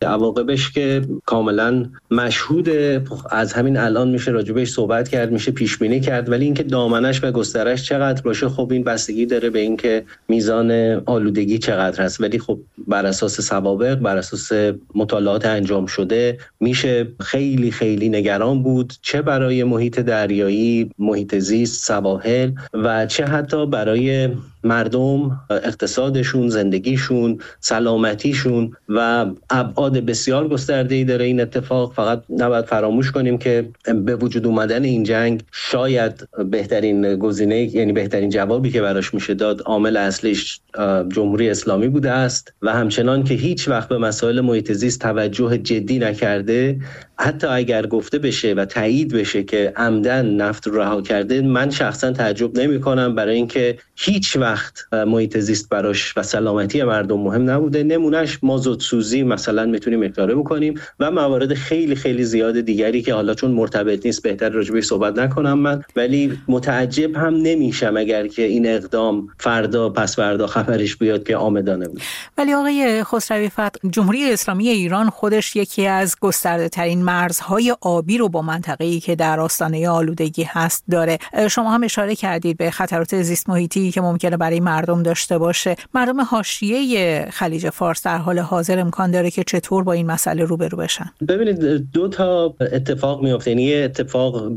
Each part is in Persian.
عواقبش که کاملا مشهوده، از همین الان میشه راجبش صحبت کرد، میشه پیش بینی کرد، ولی اینکه دامنش و گسترش چقدر باشه خب این بستگی داره به اینکه میزان آلودگی چقدر هست. ولی خب بر اساس سوابق، بر اساس مطالعات انجام شده میشه خیلی خیلی نگران بود، چه برای محیط دریایی، محیط زیست، سواحل و چه حتی برای مردم، اقتصادشون، زندگیشون، سلامتیشون و ابعاد بسیار گسترده‌ای داره این اتفاق. فقط نباید فراموش کنیم که به وجود اومدن این جنگ شاید بهترین گزینه، یعنی بهترین جوابی که براش میشه داد، عامل اصلیش جمهوری اسلامی بوده است و همچنان که هیچ وقت به مسائل محیط زیست توجه جدی نکرده، حتی اگر گفته بشه و تایید بشه که عمدن نفت رو رها کرده، من شخصا تعجب نمی‌کنم، برای اینکه هیچ وقت محیط زیست براش و سلامتی مردم مهم نبوده. نمونهش مازوت سوزی مثلا میتونیم اکراره بکنیم و موارد خیلی خیلی زیاد دیگری که حالا چون مرتبط نیست بهتر راجبش صحبت نکنم من، ولی متعجب هم نمیشم اگر که این اقدام فردا پس فردا خبرش بیاد که آمدانه بود. ولی آقای خسروی فتح، جمهوری اسلامی ایران خودش یکی از گسترده‌ترین مرزهای آبی رو با منطقه‌ای که در آستانه آلودگی هست داره. شما هم اشاره کردید به خطرات زیست محیطی که ممکنه برای مردم داشته باشه. مردم حاشیه خلیج فارس در حال حاضر امکان داره که چطور با این مسئله روبرو بشن؟ ببینید دو تا اتفاق میفته، یعنی یه اتفاق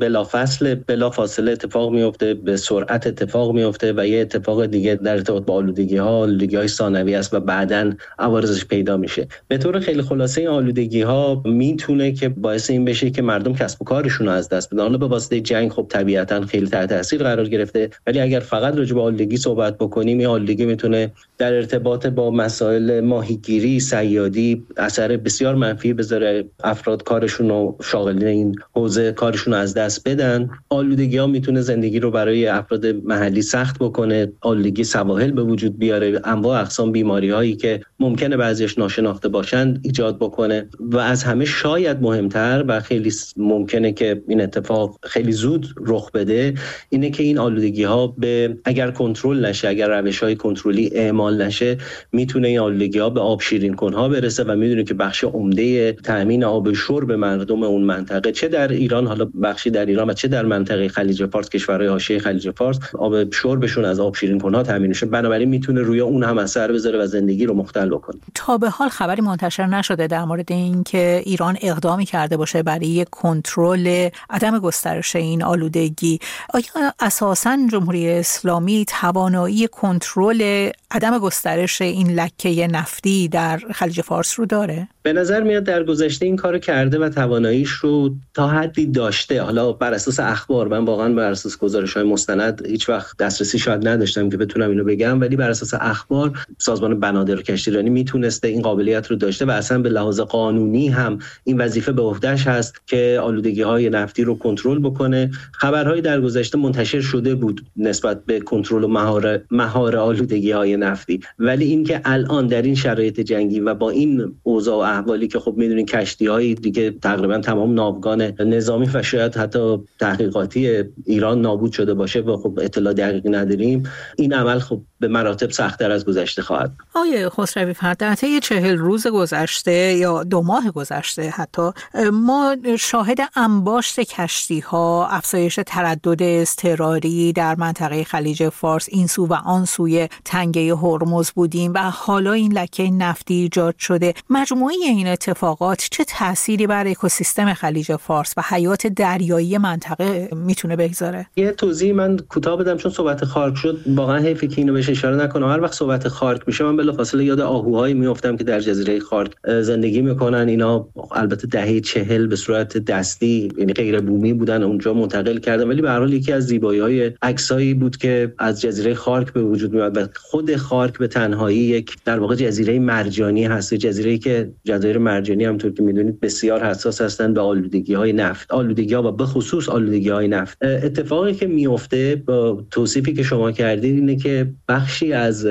بلافاصله اتفاق میفته، به سرعت اتفاق میفته و یه اتفاق دیگه در ارتباط با آلودگی‌های ثانوی است و بعداً عوارضش پیدا میشه. به طور خیلی خلاصه این آلودگی‌ها میتونه که باعث این بشه که مردم کسب و کارشون رو از دست بدن. حالا به واسطه جنگ خب طبیعتاً خیلی تحت تاثیر قرار گرفته، ولی اگر فقط راجع به آلودگی صحبت بکنیم، این آلودگی میتونه در ارتباط با مسائل ماهیگیری، صیادی اثر بسیار منفی بذاره، افراد کارشون رو، شاغلین این حوزه کارشون رو از دست بدن. آلودگی‌ها میتونه زندگی رو برای افراد محلی سخت بکنه، آلودگی سواحل به وجود بیاره، انواع اقسام بیماری‌هایی که ممکنه بعضیش ناشناخته باشن ایجاد بکنه و از همه شاید مهمتر و خیلی ممکنه که این اتفاق خیلی زود رخ بده، اینه که این آلودگی‌ها اگر کنترل نشه، اگر روش‌های کنترلی اعمال نشه، میتونه این آلودگی‌ها به آب شیرین کن‌ها برسه و میدونه که بخش عمده تامین آب شرب مردم اون منطقه، چه در ایران، حالا بخشی در ایران و چه در منطقه خلیج فارس، کشورهای حاشیه خلیج فارس، آب شربشون از آب شیرین کن‌ها تامین میشه، بنابراین میتونه روی اون هم اثر بذاره و زندگی رو مختل بکنه. تا به حال خبری منتشر نشده در مورد اینکه ایران اقدامی کرده باشه برای کنترل عدم گسترش این آلودگی. آیا اساساً جمهوری اسلامی توانایی کنترل عدم گسترش این لکه نفتی در خلیج فارس رو داره؟ به نظر میاد در گذشته این کارو کرده و تواناییش رو تا حدی داشته. حالا بر اساس اخبار، من واقعا بر اساس گزارش‌های مستند هیچ وقت دسترسی شاید نداشتم که بتونم اینو بگم، ولی بر اساس اخبار سازمان بنادر و کشتیرانی میتونسته این قابلیت رو داشته و اصلا به لحاظ قانونی هم این وظیفه به عهده‌اش هست که آلودگی‌های نفتی رو کنترل بکنه. خبرهای در گذشته منتشر شده بود نسبت به کنترل و مهار آلودگی‌های نفتی، ولی اینکه الان در این شرایط جنگی و با این اوضاع و احوالی که خب میدونین کشتی‌های دیگه تقریبا تمام ناوگان نظامی و شاید حتی تحقیقاتی ایران نابود شده باشه و خب اطلاع دقیقی نداریم، این عمل خب به مراتب سخت‌تر از گذشته خواهد. آقای خسروی فتح، در طی 40 روز گذشته یا 2 ماه گذشته حتی ما شاهد انباشت کشتی‌ها، افزایش تردد اضطراری در منطقه خلیج فارس این سو و آن سوی تنگه هرمز بودیم و حالا این لکه نفتی ایجاد شده. مجموعه این اتفاقات چه تأثیری بر اکوسیستم خلیج فارس و حیات دریایی منطقه میتونه بگذاره؟ یه توضیح من کوتاه بدم چون صحبت خارک شد، واقعا حیفه که اینو بهش اشاره نکنم. هر وقت صحبت خارک میشه من بلافاصله یاد آهوهایی میافتم که در جزیره خارک زندگی میکنن. اینا البته دهه 40 به صورت دستی، یعنی غیر بومی بودن، اونجا منتقل کردن، ولی به هر حال یکی از زیبایی‌های عکسایی بود که از جزیره خارک به وجود میاد و خود خارک به تنهایی یک در واقع جزیره مرجانی هست، جزیره‌ای که جزایر مرجانی همونطور که میدونید بسیار حساس هستند به آلودگی‌های نفت، آلودگی‌ها و به خصوص آلودگی‌های نفت. اتفاقی که میفته با توصیفی که شما کردید اینه که بخشی از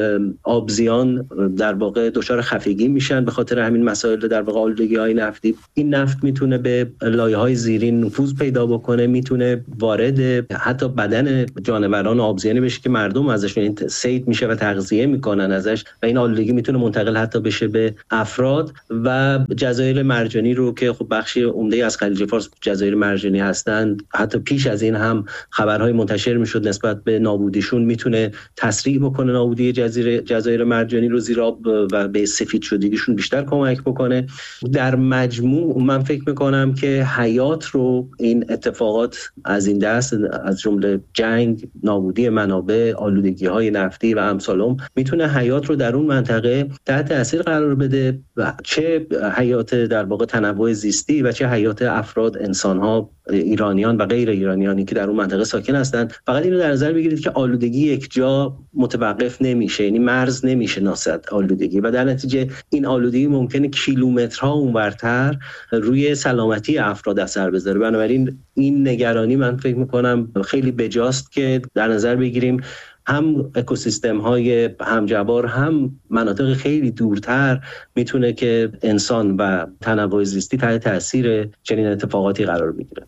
آبزیان در واقع دچار خفگی میشن به خاطر همین مسائل در واقع آلودگی‌های نفتی. این نفت نفت میتونه به لایه‌های زیرین نفوذ پیدا بکنه، میتونه وارد حتی بدن جانوران آبزیانی بشه که مردم ازش صید میشه و تغذیه میکنن ازش و این آلودگی میتونه منتقل حتی بشه به افراد. و جزایر مرجانی رو که خب بخشی عمده از خلیج فارس جزایر مرجانی هستند، حتی پیش از این هم خبرهای منتشر میشد نسبت به نابودیشون، میتونه تسریع بکنه نابودی جزایر مرجانی رو، زیرا و به سفید شدگیشون بیشتر کمک بکنه. در مجموع من فکر میکنم که حیات رو این اتفاقات از این دست، از جمله جنگ، نابودی منابع، آلودگی‌های نفتی و امثالهم، میتونه حیات رو در اون منطقه تحت تاثیر قرار بده، و چه حیات در واقع تنوع زیستی و چه حیات افراد، انسان‌ها، ایرانیان و غیر ایرانیانی که در اون منطقه ساکن هستند. فقط اینو در نظر بگیرید که آلودگی یک جا متوقف نمیشه، یعنی مرز نمیشناسد آلودگی و در نتیجه این آلودگی ممکنه کیلومترها اونورتر روی سلامتی افراد اثر بذاره. بنابراین این نگرانی من فکر میکنم خیلی بجاست که در نظر بگیریم هم اکوسیستم های همجوار هم مناطق خیلی دورتر میتونه که انسان و تنوع زیستی تحت تاثیر چنین اتفاقاتی قرار بگیره.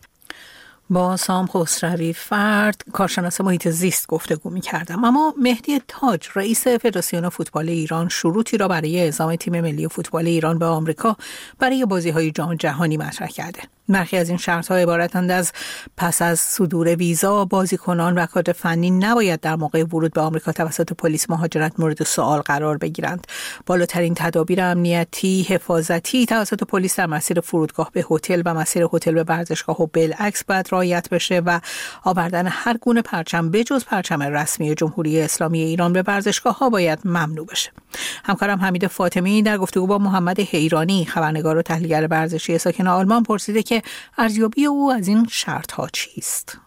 با سام خسروی فرد، کارشناس محیط زیست گفتگو می‌کردم. اما مهدی تاج، رئیس فدراسیون فوتبال ایران، شروطی را برای اعزام تیم ملی فوتبال ایران به آمریکا برای بازی‌های جام جهانی مطرح کرده. برخی از این شرط‌ها عبارتند از پس از صدور ویزا بازیکنان و کادر فنی نباید در موقع ورود به آمریکا توسط پلیس مهاجرت مورد سوال قرار بگیرند. بالاترین تدابیر امنیتی، حفاظتی توسط پلیس در مسیر فرودگاه به هتل و مسیر هتل به ورزشگاه و بالعکس باید رعایت بشه و آوردن هر گونه پرچم بجز پرچم رسمی جمهوری اسلامی ایران به ورزشگاه‌ها باید ممنوع بشه. همکارم حمید فاطمی در گفتگو با محمد حیرانی، خبرنگار و تحلیلگر ورزشی ساکن آلمان، پرسیده که ارزیابی او از این شرط‌ها چیست؟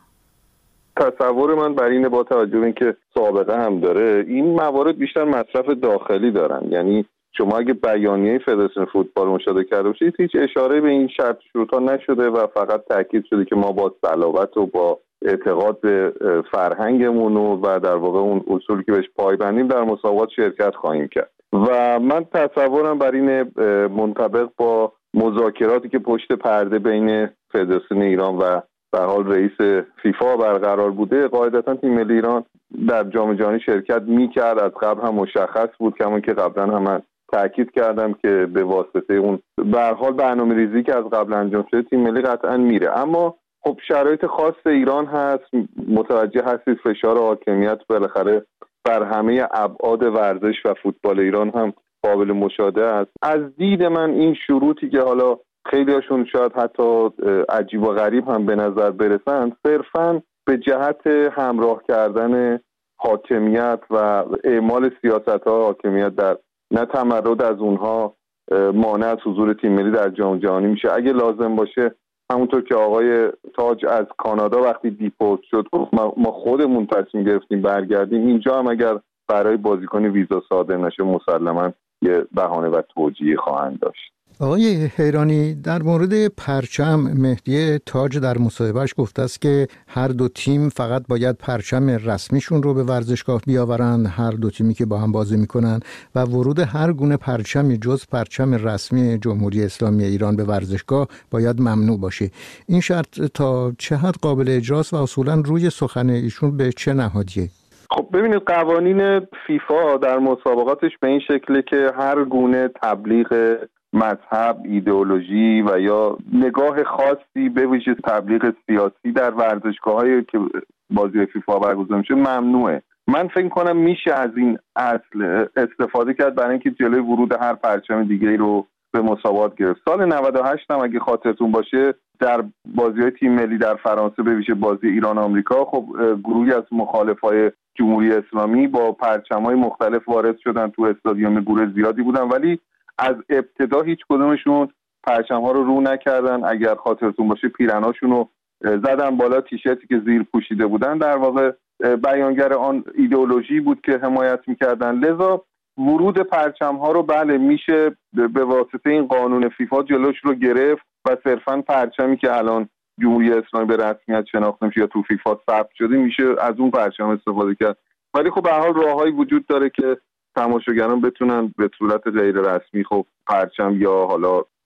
تصور من بر اینه، با توجه به اینکه سابقه هم داره، این موارد بیشتر مصرف داخلی دارن. یعنی شما اگه بیانیه فدراسیون فوتبال مشاهده کرده باشید، هیچ اشاره به این شرط شروط‌ها نشده و فقط تاکید شده که ما با صلابت و با اعتقاد به فرهنگمون و در واقع اون اصولی که بهش پایبندیم در مسابقات شرکت خواهیم کرد. و من تصورم بر این منطبق با مذاکراتی که پشت پرده بین فدراسیون ایران و به حال رئیس فیفا برقرار بوده، قاعدتا تیم ملی ایران در جام جهانی شرکت می‌کرد. از قبل هم مشخص بود، کما که قبلا هم تاکید کردم که به واسطه اون به هر حال برنامه‌ریزی که از قبل انجام شده تیم ملی قطعا میره. اما خب شرایط خاص ایران هست، متوجه هستید فشار حاکمیت بالاخره بر همه ابعاد ورزش و فوتبال ایران هم قابل مشاهده است. از دید من این شروطی که حالا خیلی هاشون شاید حتی عجیب و غریب هم به نظر برسند، صرفاً به جهت همراه کردن حاکمیت و اعمال سیاست‌ها حاکمیت در نه تمرد از اونها مانع از حضور تیم ملی در جام جهانی میشه. اگه لازم باشه، همونطور که آقای تاج از کانادا وقتی دیپورت شد ما خودمون تصمیم گرفتیم برگردیم، اینجا هم اگر برای بازیکن ویزا صادر نشه مسلماً یه بهانه و توجیه خواهند داشت. آقای حیرانی، در مورد پرچم، مهدی تاج در مصاحبهش گفته است که هر دو تیم فقط باید پرچم رسمیشون رو به ورزشگاه بیاورن، هر دو تیمی که با هم بازی میکنن، و ورود هر گونه پرچمی جز پرچم رسمی جمهوری اسلامی ایران به ورزشگاه باید ممنوع باشه. این شرط تا چه حد قابل اجراست و اصولا روی سخن ایشون به چه نهادیه؟ خب ببینید، قوانین فیفا در مسابقاتش به این شکله که هر گونه تبلیغ مذهب، ایدئولوژی و یا نگاه خاصی به ویژه تبلیغ سیاسی در ورزشگاه‌هایی که بازی فیفا برگزار میشه ممنوعه. من فکر کنم میشه از این اصل استفاده کرد برای اینکه جلوی ورود هر پرچم دیگه‌ای رو به مسابقات گرفت. سال 98 هم اگه خاطرتون باشه در بازی‌های تیم ملی در فرانسه به ویژه بازی ایران آمریکا، خب گروهی از مخالفای جمهوری اسلامی با پرچم‌های مختلف وارد شدن تو استادیوم، گروه زیادی بودن ولی از ابتدا هیچ کدومشون پرچم‌ها رو نکردن. اگر خاطرتون باشه پیرناشون رو زدن بالا، تیشرتی که زیر پوشیده بودن در واقع بیانگر آن ایدئولوژی بود که حمایت می‌کردن. لذا ورود پرچم‌ها رو بله میشه به واسطه این قانون فیفا جلوش رو گرفت و صرفاً پرچمی که الان جمهوری اسلامی به رسمیت شناخته میشه یا تو فیفا ثبت شده میشه از اون پرچم استفاده کرد. ولی خب به هر حال راههایی وجود داره که تماشاگران بتونن به صورت غیر رسمی خب پرچم یا حالا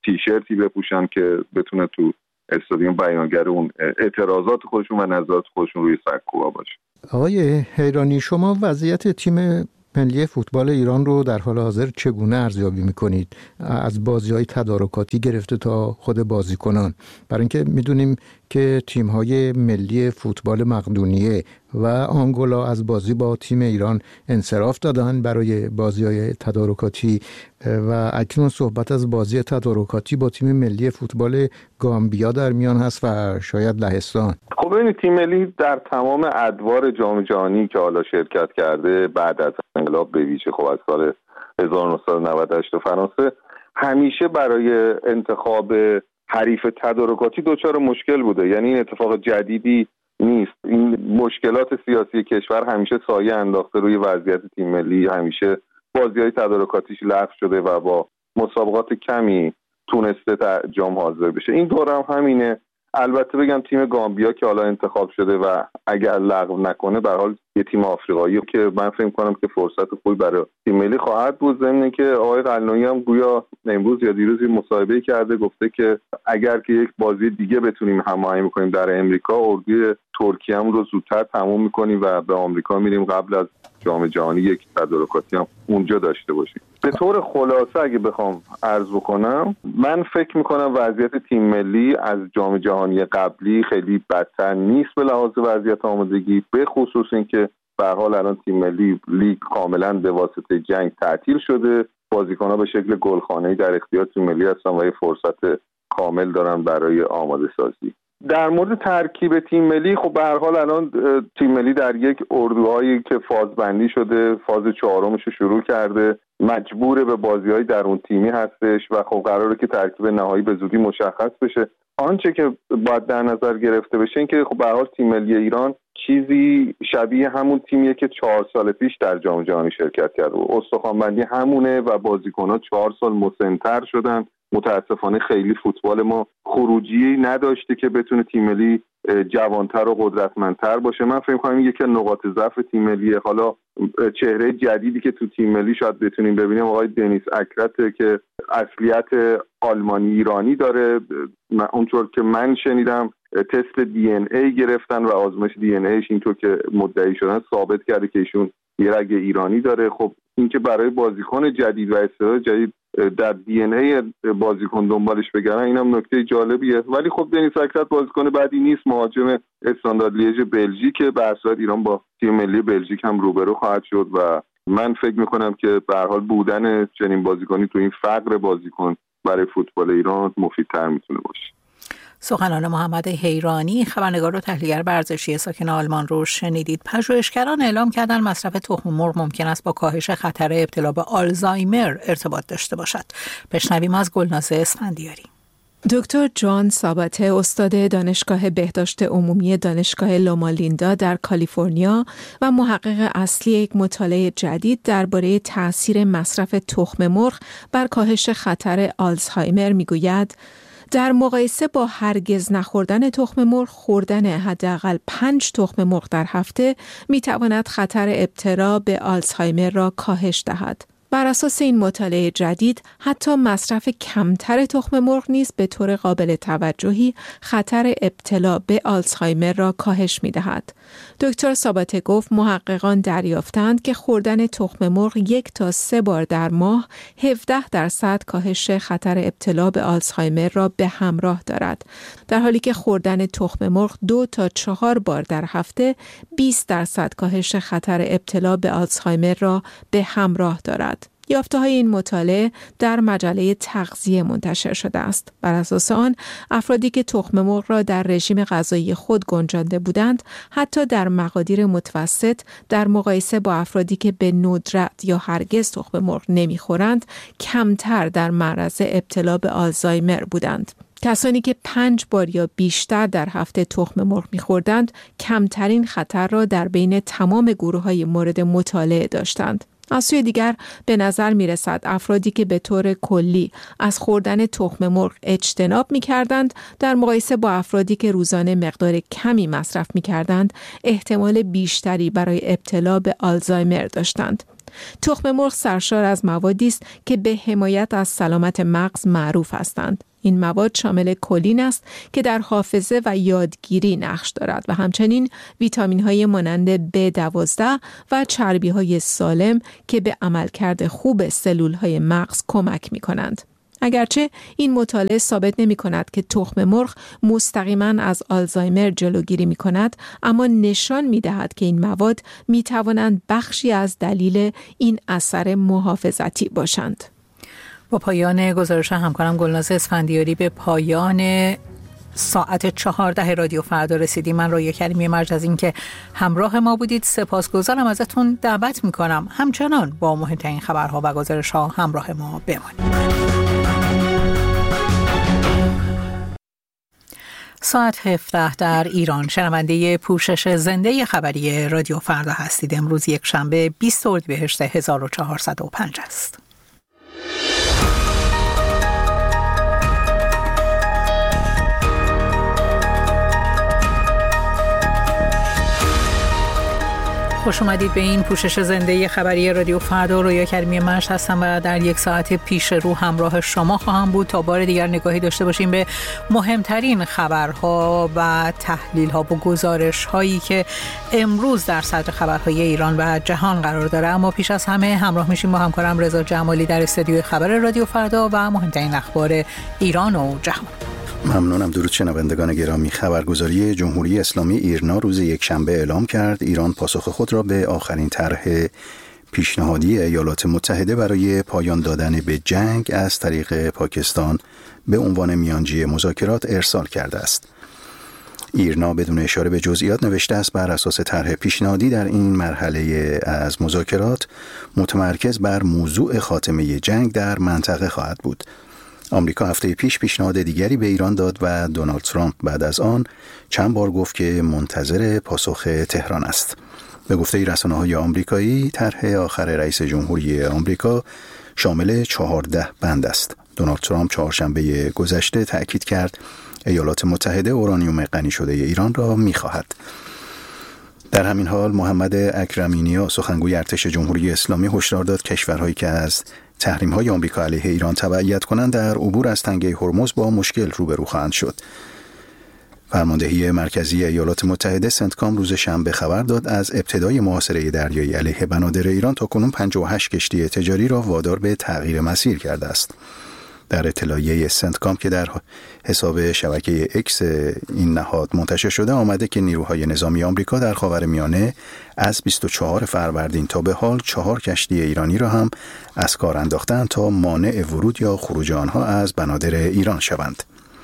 تیشرتی بپوشن که بتونه تو استادیوم بیانگر اون اعتراضات خودشون و نظرات خودشون روی سکوها باشه. آقای حیرانی، شما وضعیت تیم ملی فوتبال ایران رو در حال حاضر چگونه ارزیابی می‌کنید؟ از بازی‌های تدارکاتی گرفته تا خود بازیکنان، برای اینکه می‌دونیم که تیم‌های ملی فوتبال مقدونیه و آنگولا از بازی با تیم ایران انصراف دادن برای بازی‌های تدارکاتی و اکنون صحبت از بازی تدارکاتی با تیم ملی فوتبال گامبیا در میان هست و شاید لهستان. خب ببینید تیم ملی در تمام ادوار جام جهانی که حالا شرکت کرده بعد از انقلاب به ویژه خب از سال 1998 فرانسه همیشه برای انتخاب حریف تدارکاتی دچار مشکل بوده. یعنی این اتفاق جدیدی نیست. این مشکلات سیاسی کشور همیشه سایه انداخته روی وضعیت تیم ملی، همیشه بازی‌های تدارکاتیش لغو شده و با مسابقات کمی تونسته در جام حاضر بشه. این دورم همینه. البته بگم تیم گامبیا که حالا انتخاب شده و اگر لغو نکنه به هر حال یه تیم آفریقایی که من فکر کنم که فرصت خوبی برای تیم ملی خواهد بود. ضمن که آقای قلنویی هم گویا امروز یا دیروز مصاحبه کرده، گفته که اگر که یک بازی دیگه بتونیم هماهنگ کنیم در امریکا، اردوی ترکیه هم رو زودتر تموم می‌کنیم و به آمریکا میریم قبل از جام جهانی یک تدارکاتی هم اونجا داشته باشیم. به طور خلاصه اگه بخوام عرض بکنم، من فکر میکنم وضعیت تیم ملی از جام جهانی قبلی خیلی بدتر نیست به لحاظ وضعیت آمادگی، به خصوص اینکه به هر حال الان تیم ملی لیگ کاملا به واسطه جنگ تعطیل شده، بازیکن‌ها به شکل گلخانه‌ای در اختیار تیم ملی هستن و یه فرصت کامل دارن برای آماده سازی. در مورد ترکیب تیم ملی خب به هر حال الان تیم ملی در یک اردوهایی که فازبندی شده، فاز چهارمش رو شروع کرده، مجبور به بازی‌های درون تیمی هستش و خب قراره که ترکیب نهایی به زودی مشخص بشه. آنچه که باید در نظر گرفته بشه این که خب به هر حال تیم ملی ایران چیزی شبیه همون تیمیه که 4 سال پیش در جام جهانی شرکت کرد و استخوان‌بندی همونه و بازیکن‌ها 4 سال مسن‌تر شدن. متاسفانه خیلی فوتبال ما خروجی نداشته که بتونه تیم ملی جوانتر و قدرتمندتر باشه. من فکر می‌کنم یکی از نقاط ضعف تیم ملیه. حالا چهره جدیدی که تو تیم ملی شاید بتونیم ببینیم آقای دنیس اکرته که اصلیت آلمانی ایرانی داره. اونطور که من شنیدم تست دی ان ای گرفتن و آزمایش دی ان ایش اینطور که مدعی شدن ثابت کرده که ایشون یه رگ ایرانی داره. خب این که برای بازیکن جدید و استعداد جدید در دی ان ای بازیکن دنبالش بگردن اینم نکته جالبیه. ولی خب دنیس اکرت بازیکن بعدی نیست، مهاجم استاندارد لیژ بلژیک. به هر صورت ایران با تیم ملی بلژیک هم روبرو خواهد شد و من فکر میکنم که به هر حال بودن چنین بازیکنی تو این فقر بازیکن برای فوتبال ایران مفیدتر میتونه باشه. سخنان محمد حیرانی، خبرنگار و تحلیلگر ورزشی ساکن آلمان رو شنیدید. پژوهشگران اعلام کردن مصرف تخم مرغ ممکن است با کاهش خطر ابتلا به آلزایمر ارتباط داشته باشد. بشنویم از گلناز اسفندیاری. دکتر جان ساباته، استاد دانشگاه بهداشت عمومی دانشگاه لوما لیندا در کالیفرنیا و محقق اصلی یک مطالعه جدید درباره تأثیر مصرف تخم مرغ بر کاهش خطر آلزایمر میگوید در مقایسه با هرگز نخوردن تخم مرغ، خوردن حداقل 5 تخم مرغ در هفته میتواند خطر ابتلا به آلزایمر را کاهش دهد. بر اساس این مطالعه جدید، حتی مصرف کمتر تخم مرغ نیز به طور قابل توجهی خطر ابتلا به آلزایمر را کاهش می‌دهد. دکتر ساباته گفت محققان دریافتند که خوردن تخم مرغ 1 تا 3 بار در ماه 17% کاهش خطر ابتلا به آلزایمر را به همراه دارد، در حالی که خوردن تخم مرغ 2 تا 4 بار در هفته 20% کاهش خطر ابتلا به آلزایمر را به همراه دارد. یافته‌های این مطالعه در مجله تغذیه منتشر شده است. بر اساس آن، افرادی که تخم مرغ را در رژیم غذایی خود گنجانده بودند، حتی در مقادیر متوسط در مقایسه با افرادی که به ندرت یا هرگز تخم مرغ نمی‌خورند، کمتر در معرض ابتلا به آلزایمر بودند. کسانی که 5 بار یا بیشتر در هفته تخم مرغ می‌خوردند، کمترین خطر را در بین تمام گروه‌های مورد مطالعه داشتند. از سوی دیگر به نظر می رسد افرادی که به طور کلی از خوردن تخم مرغ اجتناب می کردند در مقایسه با افرادی که روزانه مقدار کمی مصرف می کردند احتمال بیشتری برای ابتلا به آلزایمر داشتند. تخم مرغ سرشار از موادی است که به حمایت از سلامت مغز معروف هستند. این مواد شامل کلین است که در حافظه و یادگیری نقش دارد و همچنین ویتامین‌های مانند B12 و چربی‌های سالم که به عملکرد خوب سلول‌های مغز کمک می‌کنند. اگرچه این مطالعه ثابت نمی‌کند که تخم مرغ مستقیما از آلزایمر جلوگیری می‌کند، اما نشان می‌دهد که این مواد می‌توانند بخشی از دلیل این اثر محافظتی باشند. با پایان گزارش همکارم گلناز اسفندیاری به پایان ساعت 14 رادیو فردا رسیدیم. من رؤیا کریمی مرج از این که همراه ما بودید سپاسگزارم ازتون. دعوت میکنم همچنان با مهمترین خبرها و گزارش‌ها همراه ما بمانید. ساعت 17 در ایران. شنونده پوشش زنده خبری رادیو فردا هستید. امروز یک شنبه 20 اردیبهشت 1405 است. خوش اومدید به این پوشش زنده خبری رادیو فردا. رؤیا کریمی مرج هستم و در یک ساعت پیش رو همراه شما خواهم بود تا بار دیگر نگاهی داشته باشیم به مهمترین خبرها و تحلیل‌ها و گزارش‌هایی که امروز در صدر خبرهای ایران و جهان قرار داره. اما پیش از همه همراه میشیم با همکارم رضا جمالی در استودیوی خبر رادیو فردا و مهمترین اخبار ایران و جهان. ممنونم. درود شنوندگان گرامی. خبرگزاری جمهوری اسلامی ایرنا روز یکشنبه اعلام کرد ایران پاسخ خود را به آخرین طرح پیشنهادی ایالات متحده برای پایان دادن به جنگ از طریق پاکستان به عنوان میانجی مذاکرات ارسال کرده است. ایرنا بدون اشاره به جزئیات نوشته است بر اساس طرح پیشنهادی در این مرحله از مذاکرات متمرکز بر موضوع خاتمه جنگ در منطقه خواهد بود. آمریکا هفته پیش پیشنهاد دیگری به ایران داد و دونالد ترامپ بعد از آن چند بار گفت که منتظر پاسخ تهران است. به گفته رسانه‌های آمریکایی طرح آخر رئیس جمهوری آمریکا شامل 14 بند است. دونالد ترامپ چهارشنبه گذشته تأکید کرد ایالات متحده اورانیوم غنی شده ایران را می‌خواهد. در همین حال محمد اکرم‌نیا سخنگوی ارتش جمهوری اسلامی هشدار داد کشورهایی که از تحریم‌های آمریکا علیه ایران تبعیت کنند در عبور از تنگه هرمز با مشکل روبرو خواهند شد. فرماندهی مرکزی ایالات متحده سنتکام روز شنبه خبر داد از ابتدای محاصره دریایی علیه بنادر ایران تا کنون 58 کشتی تجاری را وادار به تغییر مسیر کرده است. در اطلاعیه سنتکام که در حساب شبکه اکس این نهاد منتشر شده آمده که نیروهای نظامی آمریکا در خاورمیانه از 24 فروردین تا به حال 4 کشتی ایرانی را هم از کار انداختند تا مانع ورود یا خروج آنها از بنادر ایران شوند.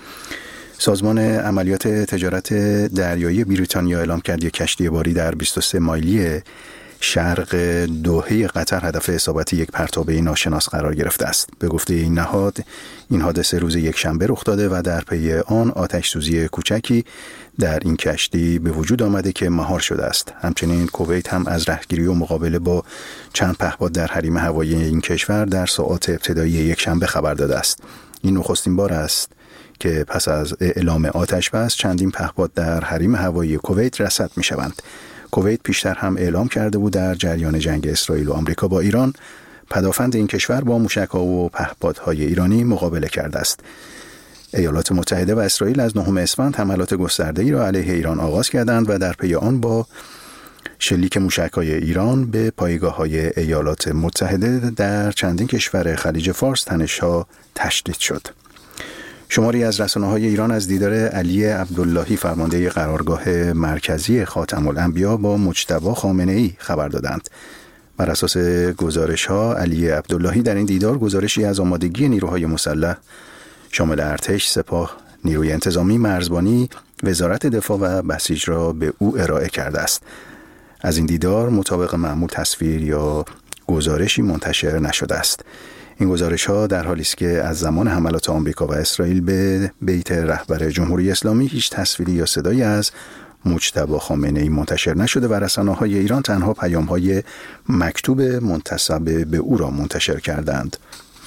سازمان عملیات تجارت دریایی بریتانیا اعلام کرد یک کشتی باری در 23 مایلی شرق دوحه قطر هدف اصابت یک پرتابه ناشناس قرار گرفته است. به گفته این نهاد این حادثه روز یکشنبه رخ داده و در پی آن آتش سوزی کوچکی در این کشتی به وجود آمده که مهار شده است. همچنین کویت هم از رهگیری و مقابله با چند پهپاد در حریم هوایی این کشور در ساعات ابتدایی یکشنبه خبر داده است. این نخستین بار است که پس از اعلام آتش بس چندین پهپاد در حریم هوایی کویت رصد می شوند. کویت پیشتر هم اعلام کرده بود در جریان جنگ اسرائیل و آمریکا با ایران پدافند این کشور با موشک‌ها و پهپادهای ایرانی مقابله کرده است. ایالات متحده و اسرائیل از 9 اسفند حملات گسترده‌ای را علیه ایران آغاز کردند و در پی آن با شلیک موشک‌های ایران به پایگاه‌های ایالات متحده در چندین کشور خلیج فارس تنش‌ها تشدید شد. شماری از رسانه‌های ایران از دیدار علی عبداللهی فرمانده قرارگاه مرکزی خاتم الانبیا با مجتبی خامنه‌ای خبر دادند. بر اساس گزارش‌ها علی عبداللهی در این دیدار گزارشی از آمادگی نیروهای مسلح شامل ارتش، سپاه، نیروی انتظامی، مرزبانی، وزارت دفاع و بسیج را به او ارائه کرده است. از این دیدار مطابق معمول تصویر یا گزارشی منتشر نشده است. این گزارش‌ها در حالی است که از زمان حملات آمریکا و اسرائیل به بیت رهبر جمهوری اسلامی هیچ تصویری یا صدایی از مجتبی خامنه‌ای منتشر نشده و رسانه‌های ایران تنها پیام‌های مکتوب منتسب به او را منتشر کردند.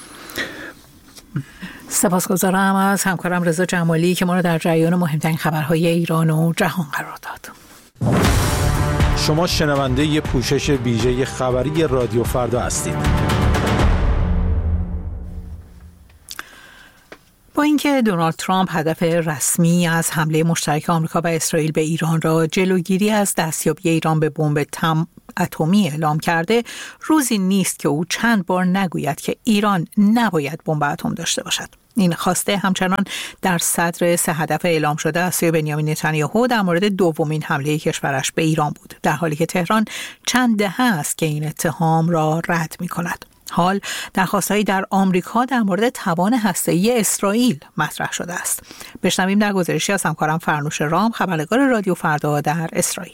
سپاسگزارم از همکارم رضا جمالی که ما را در جریان مهمترین خبرهای ایران و جهان قرار داد. شما شنونده ی پوشش ویژه خبری رادیو فردا هستید. با اینکه دونالد ترامپ هدف رسمی از حمله مشترک آمریکا و اسرائیل به ایران را جلوگیری از دستیابی ایران به بمب اتمی اعلام کرده، روزی نیست که او چند بار نگوید که ایران نباید بمب اتم داشته باشد. این خواسته همچنان در صدر 3 هدف اعلام شده از سوی بنیامین نتانیاهو در مورد دومین حمله کشورش به ایران بود، در حالی که تهران چند دهه است که این اتهام را رد می‌کند. حال درخواست‌هایی در آمریکا در مورد توان هسته‌ای اسرائیل مطرح شده است. بشنویم در گزارشی از همکارم فرنوش رام، خبرنگار رادیو فردا در اسرائیل.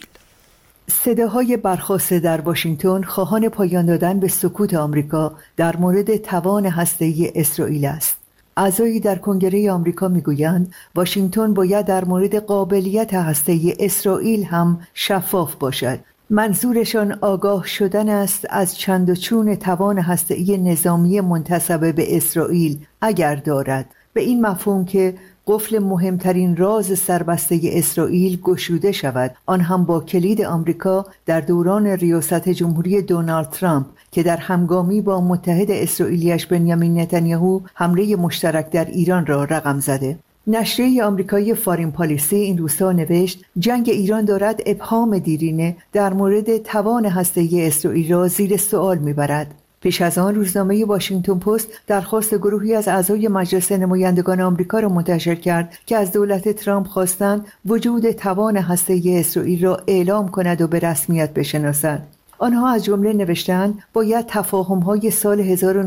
صداهای برخاسته در واشنگتن خواهان پایان دادن به سکوت آمریکا در مورد توان هسته‌ای اسرائیل است. اعضایی در کنگره آمریکا میگویند واشنگتن باید در مورد قابلیت هسته‌ای اسرائیل هم شفاف باشد. منظورشان آگاه شدن است از چند و چون توان هسته‌ای نظامی منتسب به اسرائیل اگر دارد، به این مفهوم که قفل مهمترین راز سربسته اسرائیل گشوده شود، آن هم با کلید آمریکا در دوران ریاست جمهوری دونالد ترامپ که در همگامی با متحد اسرائیلیش بنیامین نتانیاهو حمله مشترک در ایران را رقم زده. نشریه آمریکایی فارین پالیسی این روزها نوشت جنگ ایران دارد ابهام دیرینه در مورد توان هسته‌ای اسرائیل را زیر سوال میبرد. پیش از آن روزنامه واشنگتن پست درخواست گروهی از اعضای مجلس نمایندگان آمریکا را منتشر کرد که از دولت ترامپ خواستند وجود توان هسته‌ای اسرائیل را اعلام کند و به رسمیت بشناسد. آنها از جمله نوشتند باید تفاهم‌های سال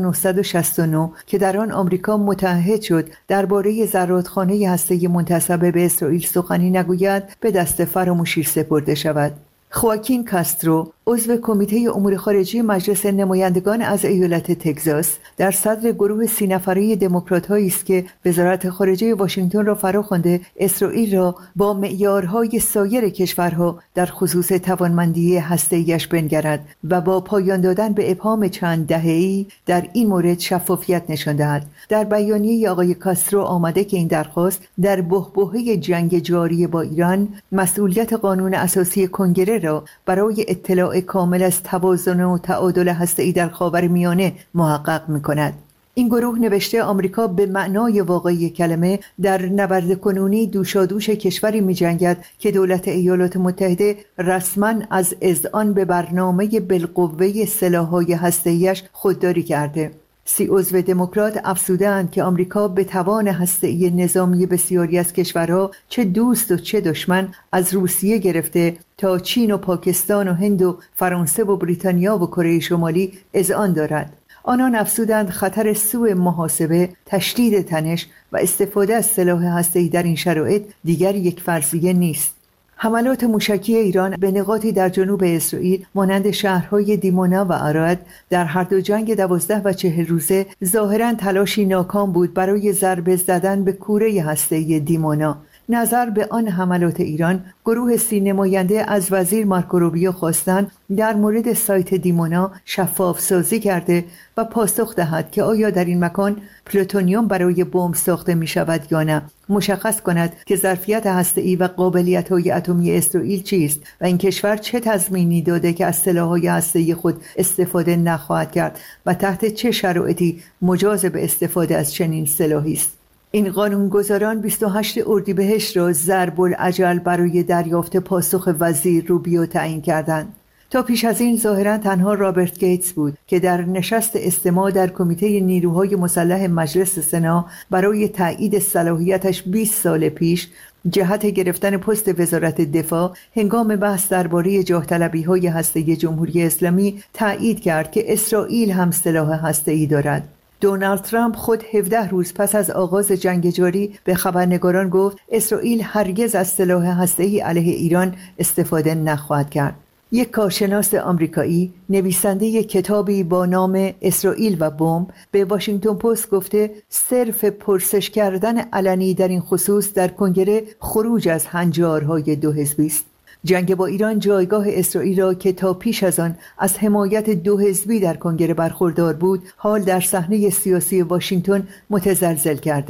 1969 که در آن آمریکا متعهد شد درباره زرادخانه هسته‌ای منتسب به اسرائیل سخنی نگوید به دست فراموشی سپرده شود. خواکین کاسترو، عضو کمیته امور خارجه مجلس نمایندگان از ایالت تگزاس، در صدر گروه 30 نفره دموکرات‌هایی است که وزارت خارجه واشنگتن را فراخوانده اسرائیل را با معیارهای سایر کشورها در خصوص توانمندی هسته‌ایش بنگرد و با پایان دادن به ابهام چند دهه‌ای در این مورد شفافیت نشان دهد. در بیانیه آقای کاسترو آمده که این درخواست در بحبوحه جنگ جاری با ایران مسئولیت قانون اساسی کنگره را برای اطلاع کامل از توازن و تعادل هسته‌ای در خاورمیانه محقق می‌کند. این گروه نوشته آمریکا به معنای واقعی کلمه در نبرد کنونی دوشادوش کشوری می‌جنگد که دولت ایالات متحده رسما از اذعان به برنامه بالقوه سلاح‌های هسته‌ایش خودداری کرده. 30 عضو دموکرات افزودند که آمریکا به توان هسته‌ای نظامی بسیاری از کشورها چه دوست و چه دشمن از روسیه گرفته تا چین و پاکستان و هند و فرانسه و بریتانیا و کره شمالی اذعان دارد. آنان افزودند خطر سوء محاسبه، تشدید تنش و استفاده از سلاح هسته‌ای در این شرایط دیگر یک فرضیه نیست. حملات موشکی ایران به نقاطی در جنوب اسرائیل مانند شهرهای دیمونا و عراد در هر دو جنگ 12 و 40 روزه ظاهراً تلاشی ناکام بود برای ضربه زدن به کوره هسته‌ای دیمونا. نظر به آن حملات ایران، گروه 30 نماینده از وزیر مارکو روبیو خواستند در مورد سایت دیمونا شفاف سازی کرده و پاسخ دهد که آیا در این مکان پلوتونیوم برای بمب ساخته می شود یا نه، مشخص کند که ظرفیت هسته‌ای و قابلیت‌های اتمی اسرائیل چیست و این کشور چه تضمینی داده که از سلاح‌های هسته‌ای خود استفاده نخواهد کرد و تحت چه شرایطی مجاز به استفاده از چنین سلاحی است. این قانونگذاران 28 اردیبهشت را ضرب الاجل برای دریافت پاسخ وزیر روبیو تعیین کردند. تا پیش از این ظاهراً تنها رابرت گیتس بود که در نشست استماع در کمیته نیروهای مسلح مجلس سنا برای تایید صلاحیتش 20 سال پیش جهت گرفتن پست وزارت دفاع هنگام بحث درباره جاه طلبی‌های هسته‌ای جمهوری اسلامی تایید کرد که اسرائیل هم سلاح هسته‌ای دارد. دونالد ترامپ خود 17 روز پس از آغاز جنگ جاری به خبرنگاران گفت اسرائیل هرگز از سلاح هسته‌ای علیه ایران استفاده نخواهد کرد. یک کارشناس آمریکایی نویسنده کتابی با نام اسرائیل و بمب به واشنگتن پست گفته صرف پرسش کردن علنی در این خصوص در کنگره خروج از هنجارهای دو حزبی است. جنگ با ایران جایگاه اسرائیل را که تا پیش از آن از حمایت دو حزبی در کنگره برخوردار بود، حال در صحنه سیاسی واشنگتن متزلزل کرده.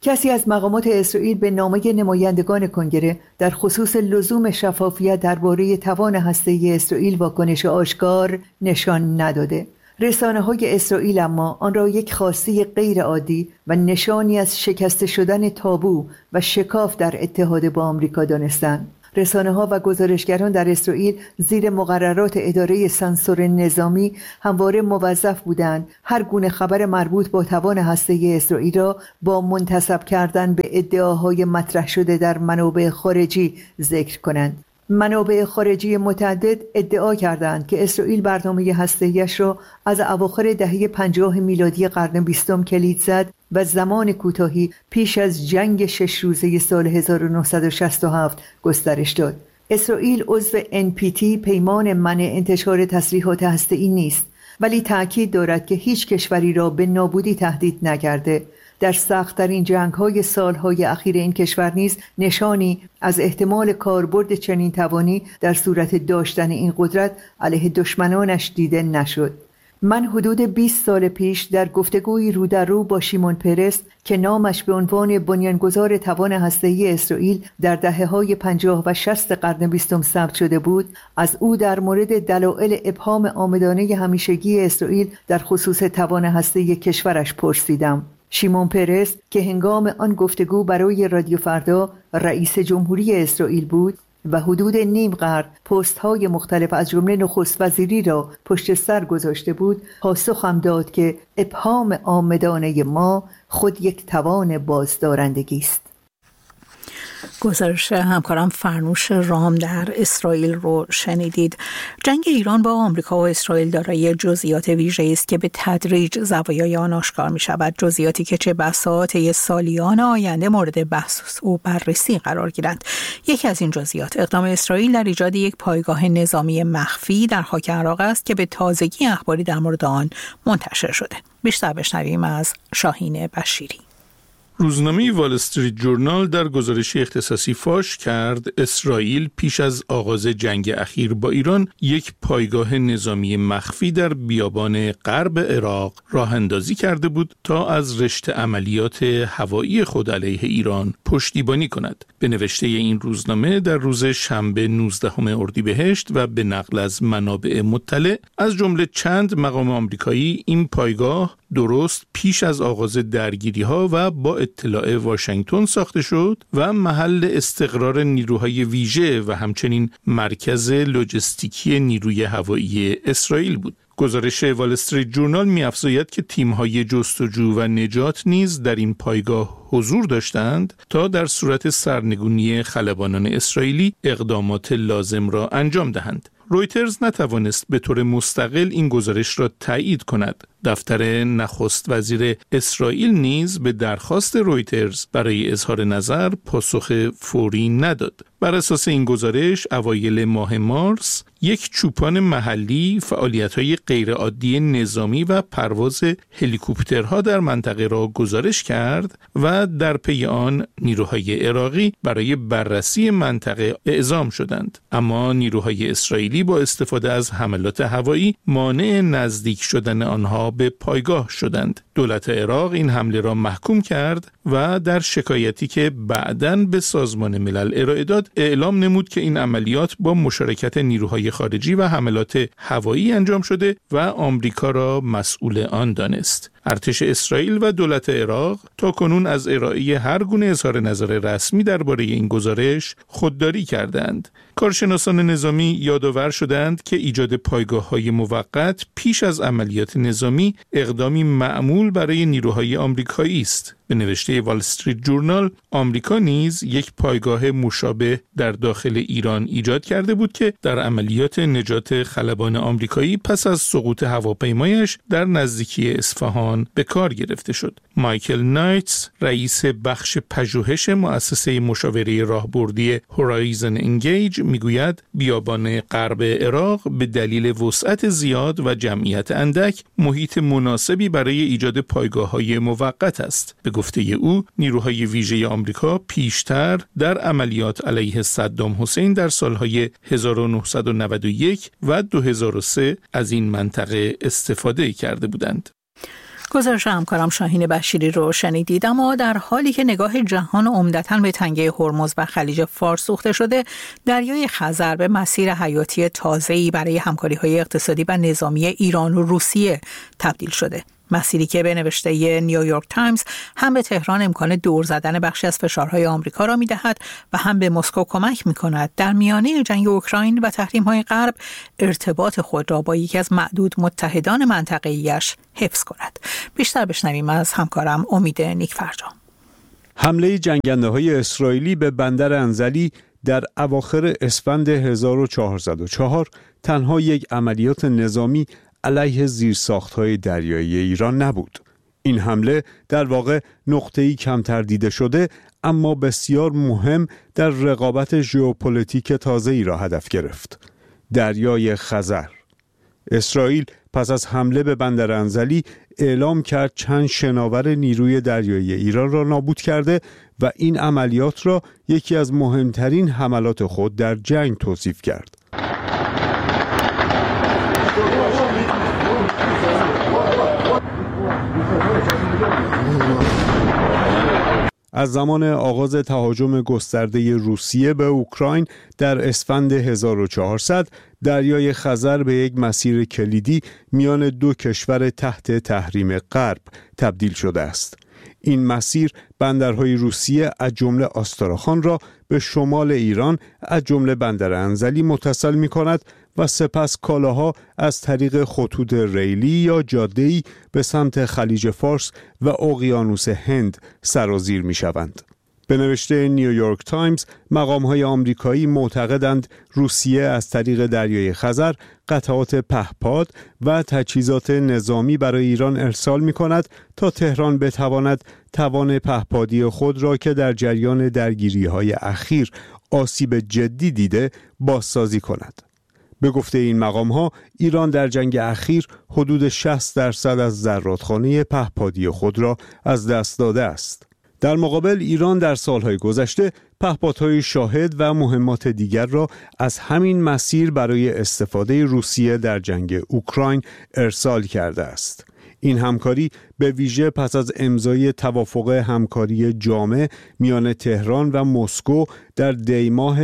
کسی از مقامات اسرائیل به نامه نمایندگان کنگره در خصوص لزوم شفافیت درباره توان هسته‌ای اسرائیل واکنش آشکار نشان نداده. رسانه‌های اسرائیل اما آن را یک خواسته غیر عادی و نشانی از شکسته شدن تابو و شکاف در اتحاد با آمریکا دانستند. رسانه‌ها و گزارشگران در اسرائیل زیر مقررات اداره سانسور نظامی همواره موظف بودند هر گونه خبر مربوط با توان هسته‌ای اسرائیل را با منتسب کردن به ادعاهای مطرح شده در منابع خارجی ذکر کنند. منابع خارجی متعدد ادعا کردند که اسرائیل برنامه هسته‌ایش را از اواخر دهه 50 میلادی قرن 20 کلید زد و زمان کوتاهی پیش از جنگ 6 روزه سال 1967 گسترش داد. اسرائیل عضو NPT پیمان منع انتشار تسلیحات هسته‌ای نیست، ولی تأکید دارد که هیچ کشوری را به نابودی تهدید نکرده. در سخت‌ترین جنگ‌های سال‌های اخیر این کشور نیز نشانی از احتمال کاربرد چنین توانی در صورت داشتن این قدرت علیه دشمنانش دیده نشد. من حدود 20 سال پیش در گفتگوی رو در رو با شیمون پرس که نامش به عنوان بنیانگذار توان هسته‌ای اسرائیل در دهه‌های 50 و 60 قرن 20 ثبت شده بود، از او در مورد دلایل ابهام عامدانه همیشگی اسرائیل در خصوص توان هسته‌ای کشورش پرسیدم. شیمون پرس که هنگام آن گفتگو برای رادیو فردا رئیس جمهوری اسرائیل بود و حدود نیم قرن پست‌های مختلف از جمله نخست وزیری را پشت سر گذاشته بود، پاسخم داد که ابهام عامدانه ما خود یک توان بازدارندگی است. گزارش همکارم فرنوش رام در اسرائیل رو شنیدید. جنگ ایران با آمریکا و اسرائیل دارای جزئیات ویژه‌ای است که به تدریج زوایای آن آشکار می شود، جزئیاتی که چه بسا طی سالیان آینده مورد بحث و بررسی قرار گیرند. یکی از این جزئیات اقدام اسرائیل در ایجاد یک پایگاه نظامی مخفی در خاک عراق است که به تازگی اخباری در مورد آن منتشر شده. بیشتر بشنویم از شاهین بشیری. روزنامه وال استریت جورنال در گزارشی اختصاصی فاش کرد اسرائیل پیش از آغاز جنگ اخیر با ایران یک پایگاه نظامی مخفی در بیابان غرب عراق راه اندازی کرده بود تا از رشته عملیات هوایی خود علیه ایران پشتیبانی کند. به نوشته این روزنامه در روز شنبه 19 اردیبهشت و به نقل از منابع مطلع از جمله چند مقام آمریکایی این پایگاه درست پیش از آغاز درگیری‌ها و با اطلاع واشنگتن ساخته شد و محل استقرار نیروهای ویژه و همچنین مرکز لوجستیکی نیروی هوایی اسرائیل بود. گزارش وال استریت جورنال می‌افزاید که تیم‌های جستجو و نجات نیز در این پایگاه حضور داشتند تا در صورت سرنگونی خلبانان اسرائیلی اقدامات لازم را انجام دهند. رویترز نتوانست به طور مستقل این گزارش را تایید کند. دفتر نخست وزیر اسرائیل نیز به درخواست رویترز برای اظهار نظر پاسخ فوری نداد. بر اساس این گزارش اوایل ماه مارس یک چوپان محلی فعالیت‌های غیرعادی نظامی و پرواز هلیکوپترها در منطقه را گزارش کرد و در پی آن نیروهای عراقی برای بررسی منطقه اعزام شدند. اما نیروهای اسرائیلی با استفاده از حملات هوایی مانع نزدیک شدن آنها به پایگاه شدند. دولت عراق این حمله را محکوم کرد و در شکایتی که بعداً به سازمان ملل ارائه داد اعلام نمود که این عملیات با مشارکت نیروهای خارجی و حملات هوایی انجام شده و آمریکا را مسئول آن دانست. ارتش اسرائیل و دولت عراق تاکنون از ارائه هر گونه اظهار نظر رسمی درباره این گزارش خودداری کردند. کارشناسان نظامی یادآور شدند که ایجاد پایگاه‌های موقت پیش از عملیات نظامی اقدامی معمول برای نیروهای آمریکایی است. به نوشته وال استریت جورنال، آمریکا نیز یک پایگاه مشابه در داخل ایران ایجاد کرده بود که در عملیات نجات خلبان آمریکایی پس از سقوط هواپیمایش در نزدیکی اصفهان به کار گرفته شد. مایکل نایتس، رئیس بخش پژوهش مؤسسه مشاوره راهبردی هورایزن انگیج، میگوید بیابان غرب عراق به دلیل وسعت زیاد و جمعیت اندک محیط مناسبی برای ایجاد پایگاه‌های موقت است. به گفته او، نیروهای ویژه آمریکا پیشتر در عملیات علیه صدام حسین در سالهای 1991 و 2003 از این منطقه استفاده کرده بودند. گزارش همکارم شاهین بشیری رو شنیدید. اما در حالی که نگاه جهان عمدتاً به تنگه هرمز و خلیج فارس سوخته شده، دریای خزر به مسیر حیاتی تازه‌ای برای همکاری‌های اقتصادی و نظامی ایران و روسیه تبدیل شده. مسیری که به نوشته نیویورک تایمز هم به تهران امکان دور زدن بخشی از فشارهای آمریکا را می‌دهد و هم به مسکو کمک می‌کند در میانه جنگ اوکراین و تحریم‌های غرب ارتباط خود را با یکی از معدود متحدان منطقه‌ایش حفظ کند. بیشتر بشنویم از همکارم امید نیکفرجام. حمله جنگنده‌های اسرائیلی به بندر انزلی در اواخر اسفند 1404 تنها یک عملیات نظامی علیه زیرساخت‌های دریایی ایران نبود. این حمله در واقع نقطه‌ای کمتر دیده شده اما بسیار مهم در رقابت ژئوپلیتیک تازه‌ای را هدف گرفت. دریای خزر. اسرائیل پس از حمله به بندر انزلی اعلام کرد چند شناور نیروی دریایی ایران را نابود کرده و این عملیات را یکی از مهمترین حملات خود در جنگ توصیف کرد. از زمان آغاز تهاجم گسترده روسیه به اوکراین در اسفند 1400 دریای خزر به یک مسیر کلیدی میان دو کشور تحت تحریم غرب تبدیل شده است. این مسیر بندرهای روسیه از جمله آستراخان را به شمال ایران از جمله بندر انزلی متصل می کند و سپس کالاها از طریق خطوط ریلی یا جاده‌ای به سمت خلیج فارس و اقیانوس هند سرازیر می شوند. به نوشته نیویورک تایمز، مقام‌های آمریکایی معتقدند روسیه از طریق دریای خزر قطعات پهپاد و تجهیزات نظامی برای ایران ارسال می‌کند تا تهران بتواند توان پهپادی خود را که در جریان درگیری‌های اخیر آسیب جدی دیده بازسازی کند. به گفته این مقام‌ها، ایران در جنگ اخیر حدود 60% از زرادخانه پهپادی خود را از دست داده است. در مقابل ایران در سالهای گذشته پهپادهای شاهد و مهمات دیگر را از همین مسیر برای استفاده روسیه در جنگ اوکراین ارسال کرده است. این همکاری به ویژه پس از امضای توافق همکاری جامع میان تهران و مسکو در دی ماه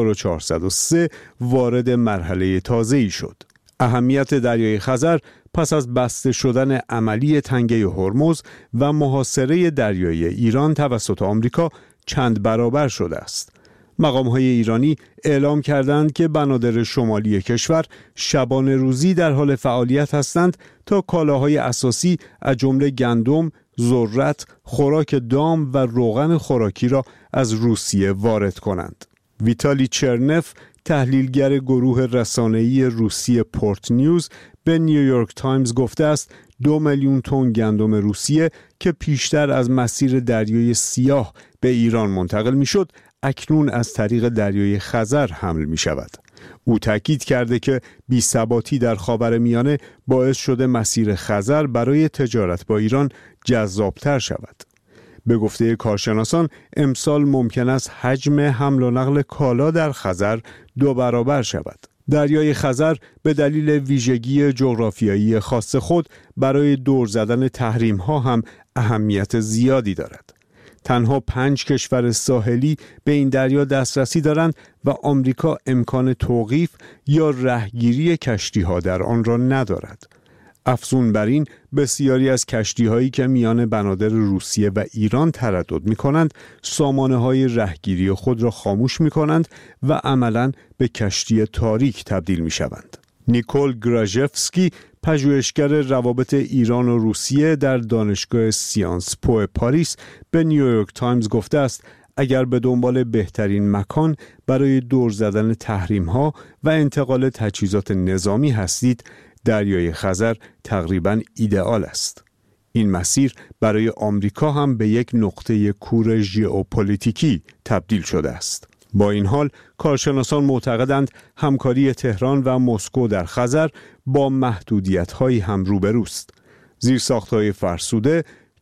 1403 وارد مرحله تازه‌ای شد. اهمیت دریای خزر پس از بسته شدن عملی تنگه هرمز و محاصره دریایی ایران توسط آمریکا چند برابر شده است. مقام‌های ایرانی اعلام کردند که بنادر شمالی کشور شبانه روزی در حال فعالیت هستند تا کالاهای اساسی از جمله گندم، ذرت، خوراک دام و روغن خوراکی را از روسیه وارد کنند. ویتالی چرنف، تحلیلگر گروه رسانه‌ای روسیه پورت نیوز، به نیویورک تایمز گفته است 2 میلیون تن گندم روسیه که پیشتر از مسیر دریای سیاه به ایران منتقل می‌شد، اکنون از طریق دریای خزر حمل می‌شود. او تاکید کرده که بی‌ثباتی در خاورمیانه باعث شده مسیر خزر برای تجارت با ایران جذاب‌تر شود. به گفته کارشناسان امسال ممکن است حجم حمل و نقل کالا در خزر 2 برابر شود. دریای خزر به دلیل ویژگی جغرافیایی خاص خود برای دور زدن تحریم‌ها هم اهمیت زیادی دارد. تنها 5 کشور ساحلی به این دریا دسترسی دارند و آمریکا امکان توقیف یا رهگیری کشتی‌ها در آن را ندارد. افزون بر این، بسیاری از کشتی‌هایی که میان بنادر روسیه و ایران تردد می‌کنند، سامانه‌های رهگیری خود را خاموش می‌کنند و عملاً به کشتی تاریک تبدیل می‌شوند. نیکول گراژفسکی، پژوهشگر روابط ایران و روسیه در دانشگاه سیانس پو پاریس، به نیویورک تایمز گفته است اگر به دنبال بهترین مکان برای دور زدن تحریم‌ها و انتقال تجهیزات نظامی هستید، دریای خزر تقریباً ایدئال است. این مسیر برای آمریکا هم به یک نقطه کور ژئوپلیتیکی تبدیل شده است. با این حال کارشناسان معتقدند همکاری تهران و مسکو در خزر با محدودیت‌هایی هم روبروست. زیرساخت‌های فرسوده،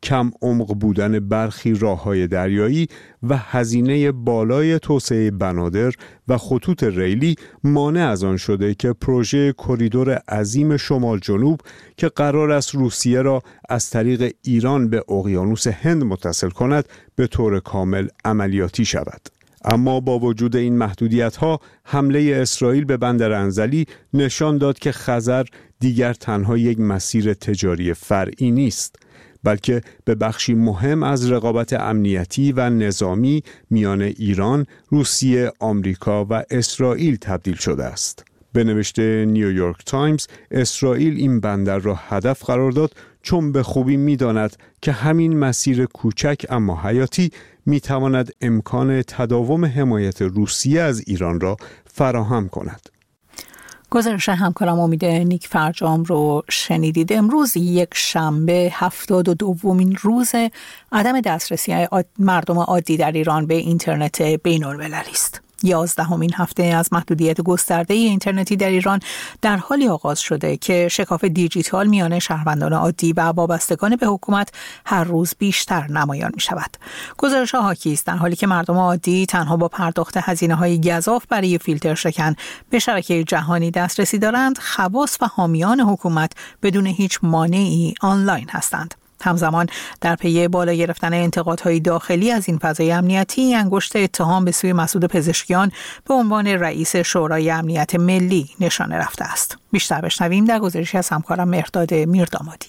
کم عمق بودن برخی راه‌های دریایی و هزینه بالای توسعه بنادر و خطوط ریلی مانع از آن شده که پروژه کریدور عظیم شمال جنوب که قرار است روسیه را از طریق ایران به اقیانوس هند متصل کند به طور کامل عملیاتی شود. اما با وجود این محدودیت‌ها، حمله اسرائیل به بندر انزلی نشان داد که خزر دیگر تنها یک مسیر تجاری فرعی نیست، بلکه به بخشی مهم از رقابت امنیتی و نظامی میان ایران، روسیه، آمریکا و اسرائیل تبدیل شده است. به نوشته نیویورک تایمز، اسرائیل این بندر را هدف قرار داد چون به خوبی می‌داند که همین مسیر کوچک اما حیاتی می‌تواند امکان تداوم حمایت روسیه از ایران را فراهم کند. گزارش همکارم امید نیک فرجام رو شنیدید. امروز یک شنبه 72مین روز عدم دسترسی مردم عادی در ایران به اینترنت بین‌المللی است. 11مین هفته از محدودیت گسترده اینترنتی در ایران در حالی آغاز شده که شکاف دیجیتال میان شهروندان عادی و وابستگان به حکومت هر روز بیشتر نمایان می شود. گزارش‌ها حاکی است در حالی که مردم عادی تنها با پرداخت هزینه‌های گزاف برای فیلتر شکن به شبکه جهانی دسترسی دارند، خواص و حامیان حکومت بدون هیچ مانعی آنلاین هستند. همزمان در پی بالا گرفتن انتقادهای داخلی از این فضای امنیتی، انگشت اتهام به سوی مسعود پزشکیان به عنوان رئیس شورای امنیت ملی نشانه رفته است. بیشتر بشنویم در گزارشی از همکارم مهرداد میردامادی.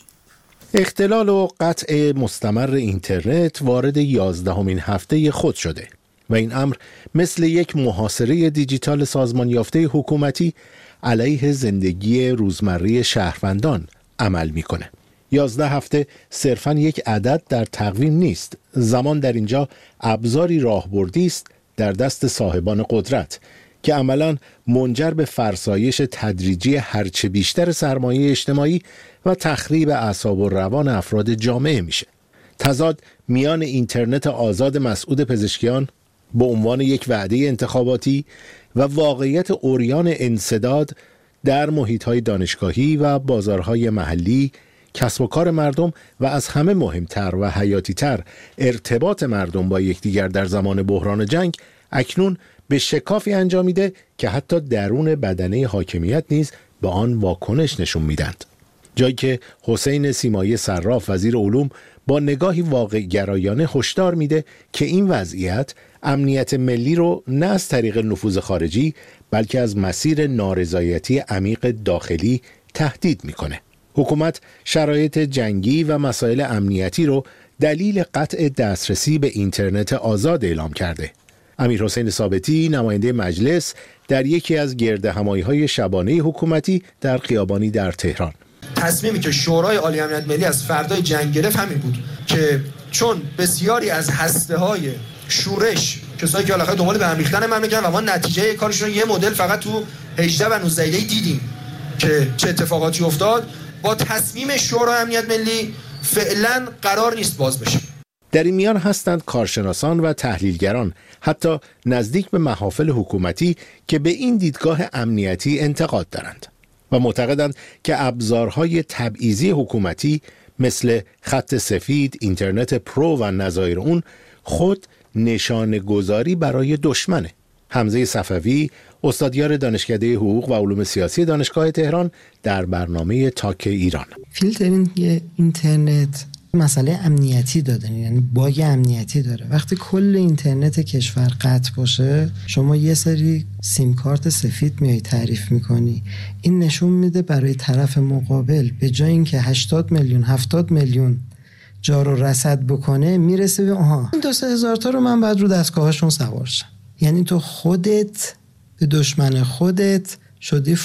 اختلال و قطع مستمر اینترنت وارد 11مین هفته خود شده و این امر مثل یک محاصره دیجیتال سازمان یافته حکومتی علیه زندگی روزمره شهروندان عمل میکنه. 11 هفته صرفاً یک عدد در تقویم نیست. زمان در اینجا ابزاری راهبردی است در دست صاحبان قدرت که عملاً منجر به فرسایش تدریجی هرچه بیشتر سرمایه اجتماعی و تخریب اعصاب و روان افراد جامعه میشه. تضاد میان اینترنت آزاد مسعود پزشکیان به عنوان یک وعده انتخاباتی و واقعیت عریان انسداد در محیط‌های دانشگاهی و بازارهای محلی، کسب و کار مردم و از همه مهمتر و حیاتی‌تر ارتباط مردم با یکدیگر در زمان بحران جنگ اکنون به شکافی انجامیده که حتی درون بدنه حاکمیت نیز به آن واکنش نشون میدند. جایی که حسین سیمایی صراف وزیر علوم با نگاهی واقع گرایانه هشدار میده که این وضعیت امنیت ملی رو نه از طریق نفوذ خارجی بلکه از مسیر نارضایتی عمیق داخلی تهدید میکنه. حکومت شرایط جنگی و مسائل امنیتی رو دلیل قطع دسترسی به اینترنت آزاد اعلام کرده. امیرحسین ثابتی نماینده مجلس در یکی از گردهمایی‌های شبانه حکومتی در خیابانی در تهران: تصمیمی که شورای عالی امنیت ملی از فردای جنگ گرفت همین بود که چون بسیاری از هسته‌های شورش کسایی که علاقه دنبال به هم ریختن مملکت و ما نتیجه کارشون یه مدل فقط تو 18 و 19 دیدیم که چه اتفاقاتی افتاد، با تصمیم شورای امنیت ملی فعلا قرار نیست باز بشه. در این میان هستند کارشناسان و تحلیلگران حتی نزدیک به محافل حکومتی که به این دیدگاه امنیتی انتقاد دارند و معتقدند که ابزارهای تبعیضی حکومتی مثل خط سفید، اینترنت پرو و نظایر اون خود نشانه گذاری برای دشمنه. حمزه صفوی، استادیار دانشکده حقوق و علوم سیاسی دانشگاه تهران، در برنامه تاک ایران: فیلترینگ اینترنت مسئله امنیتی داره، یعنی باگ امنیتی داره. وقتی کل اینترنت کشور قطع باشه، شما یه سری سیم کارت سفید میای تعریف میکنی، این نشون میده برای طرف مقابل به جای اینکه 80 میلیون 70 میلیون جار و رصد بکنه، میرسه به این 2-3 هزار تا رو من بعد رو دستگاهاشون سوار شم. یعنی تو خودت به دشمن خودت شدی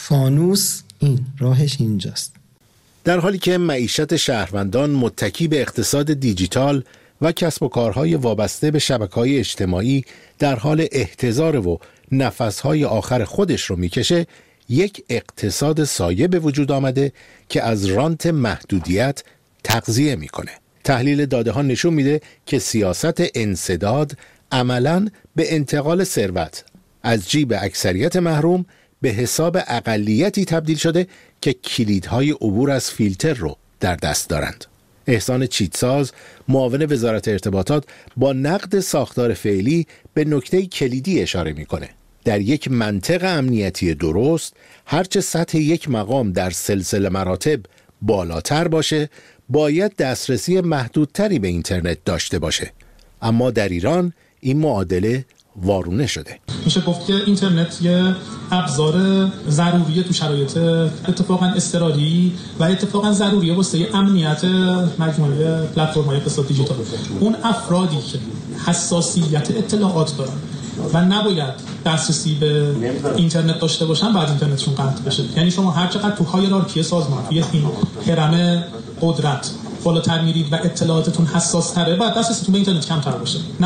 فانوس. این راهش اینجاست. در حالی که معیشت شهروندان متکی به اقتصاد دیجیتال و کسب و کارهای وابسته به شبکه‌های اجتماعی در حال احتضار و نفسهای آخر خودش رو میکشه، یک اقتصاد سایه به وجود آمده که از رانت محدودیت تغذیه میکنه. تحلیل داده ها نشون میده که سیاست انسداد عملاً به انتقال ثروت از جیب اکثریت محروم به حساب اقلیتی تبدیل شده که کلیدهای عبور از فیلتر رو در دست دارند. احسان چیتساز، معاون وزارت ارتباطات، با نقد ساختار فعلی به نکته کلیدی اشاره میکنه. در یک منطق امنیتی درست، هرچه سطح یک مقام در سلسله مراتب بالاتر باشه، باید دسترسی محدودتری به اینترنت داشته باشه. اما در ایران این معادله وارونه شده. میشه گفت که اینترنت یه ابزار ضروریه تو شرایط اتفاقا اضطراری و اتفاقا ضروریه واسه امنیت مجموعه پلتفرم‌های اقتصاد دیجیتال. اون افرادی که حساسیت اطلاعات دارن و نباید دسترسی به اینترنت داشته باشن، بعد اینترنتشون قطع بشه. یعنی شما هر چقدر تو هایرارکی سازمان، توی این هرم قدرت بالاتر میرید و اطلاعاتتون حساس تره، بعد دسترسیتون به اینترنت کمتر باشه. نه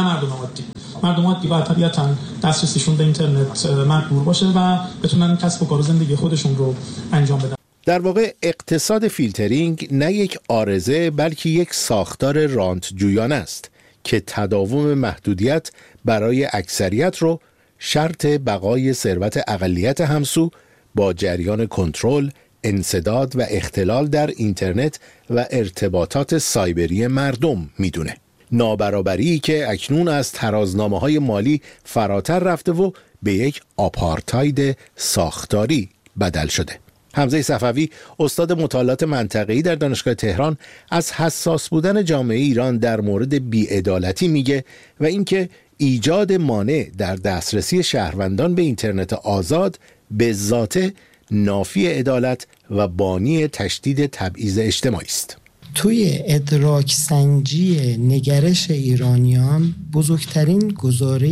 مردم عادی باید طبیعتاً دسترسیشون به اینترنت محدود باشه و بتونن کسب و کار و زندگی خودشون رو انجام بدن. در واقع اقتصاد فیلترینگ نه یک عارضه بلکه یک ساختار رانت جویانه است که تداوم محدودیت برای اکثریت رو شرط بقای ثروت اقلیت همسو با جریان کنترل، انسداد و اختلال در اینترنت و ارتباطات سایبری مردم میدونه. نابرابری که اکنون از ترازنامه‌های مالی فراتر رفته و به یک آپارتاید ساختاری بدل شده. حمزه صفوی، استاد مطالعات منطقه‌ای در دانشگاه تهران، از حساس بودن جامعه ایران در مورد بی‌عدالتی میگه و اینکه ایجاد مانع در دسترسی شهروندان به اینترنت آزاد به ذاته نافی عدالت و بانی تشدید تبعیض اجتماعی است. توی ادراک سنجی نگرش ایرانیان بزرگترین گزاره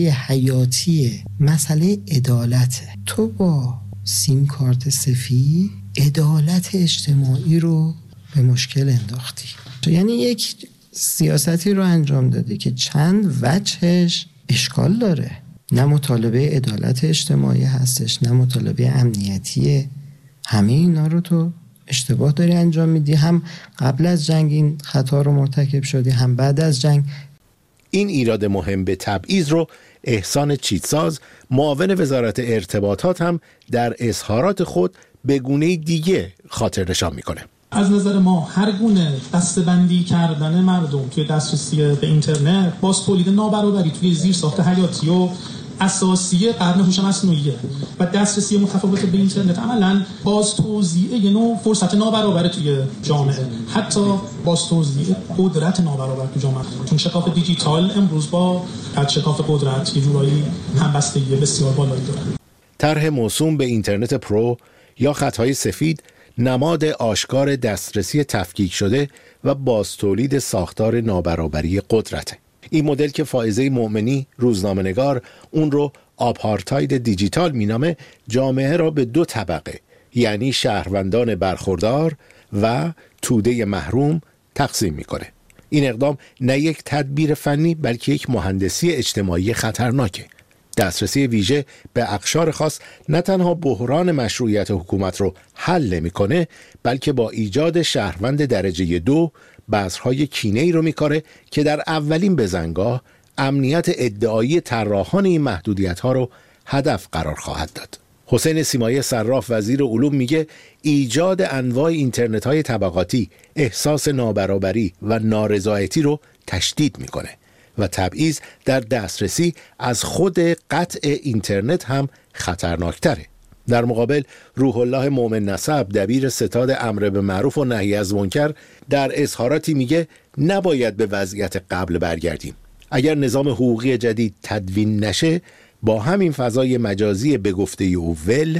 حیاتی مسئله عدالته. تو با سیم کارت سفید عدالت اجتماعی رو به مشکل انداختی. یعنی یک سیاستی رو انجام داده که چند وجهش اشکال داره. نه مطالبه عدالت اجتماعی هستش، نه مطالبه امنیتیه. همه اینا رو تو اشتباه داری انجام میدی. هم قبل از جنگ این خطا رو مرتکب شدی، هم بعد از جنگ. این ایراد مهم به تبعیض رو احسان چیتساز، معاون وزارت ارتباطات، هم در اظهارات خود به گونه دیگه خاطر نشان میکنه. از نظر ما هر گونه دسته‌بندی کردن مردم توی دسترسی به اینترنت باز تولید نابرابری توی زیرساخت حیاتی و اساسی قرن هوش مصنوعیه و دسترسی متفاوت به اینترنت عملاً باز توزیع یه نوع فرصت نابرابر توی جامعه، حتی باز توزیع قدرت نابرابر توی جامعه، چون شکاف دیجیتال امروز با شکاف قدرت یه جورایی همبستگی بسیار بالایی داره. طرح موسوم به اینترنت پرو یا خطهای سفید نماد آشکار دسترسی تفکیک شده و باز تولید ساختار نابرابری قدرته. این مدل که فائزه مؤمنی، روزنامه‌نگار، اون رو آپارتاید دیجیتال مینامه، جامعه را به دو طبقه، یعنی شهروندان برخوردار و توده محروم، تقسیم میکنه. این اقدام نه یک تدبیر فنی بلکه یک مهندسی اجتماعی خطرناکه. دسترسی ویژه به اقشار خاص نه تنها بحران مشروعیت حکومت رو حل نمیکنه، بلکه با ایجاد شهروند درجه 2 بذرهای کینه‌ای رو میکاره که در اولین بزنگاه امنیت ادعایی طراحان این محدودیت‌ها رو هدف قرار خواهد داد. حسین سیمایی صراف، وزیر علوم، میگه ایجاد انواع اینترنت‌های طبقاتی احساس نابرابری و نارضایتی رو تشدید میکنه و تبعیض در دسترسی از خود قطع اینترنت هم خطرناکتره. در مقابل روح الله مومن نسب، دبیر ستاد امر به معروف و نهی از منکر، در اظهاراتی میگه نباید به وضعیت قبل برگردیم. اگر نظام حقوقی جدید تدوین نشه، با همین فضای مجازی به گفته او ول،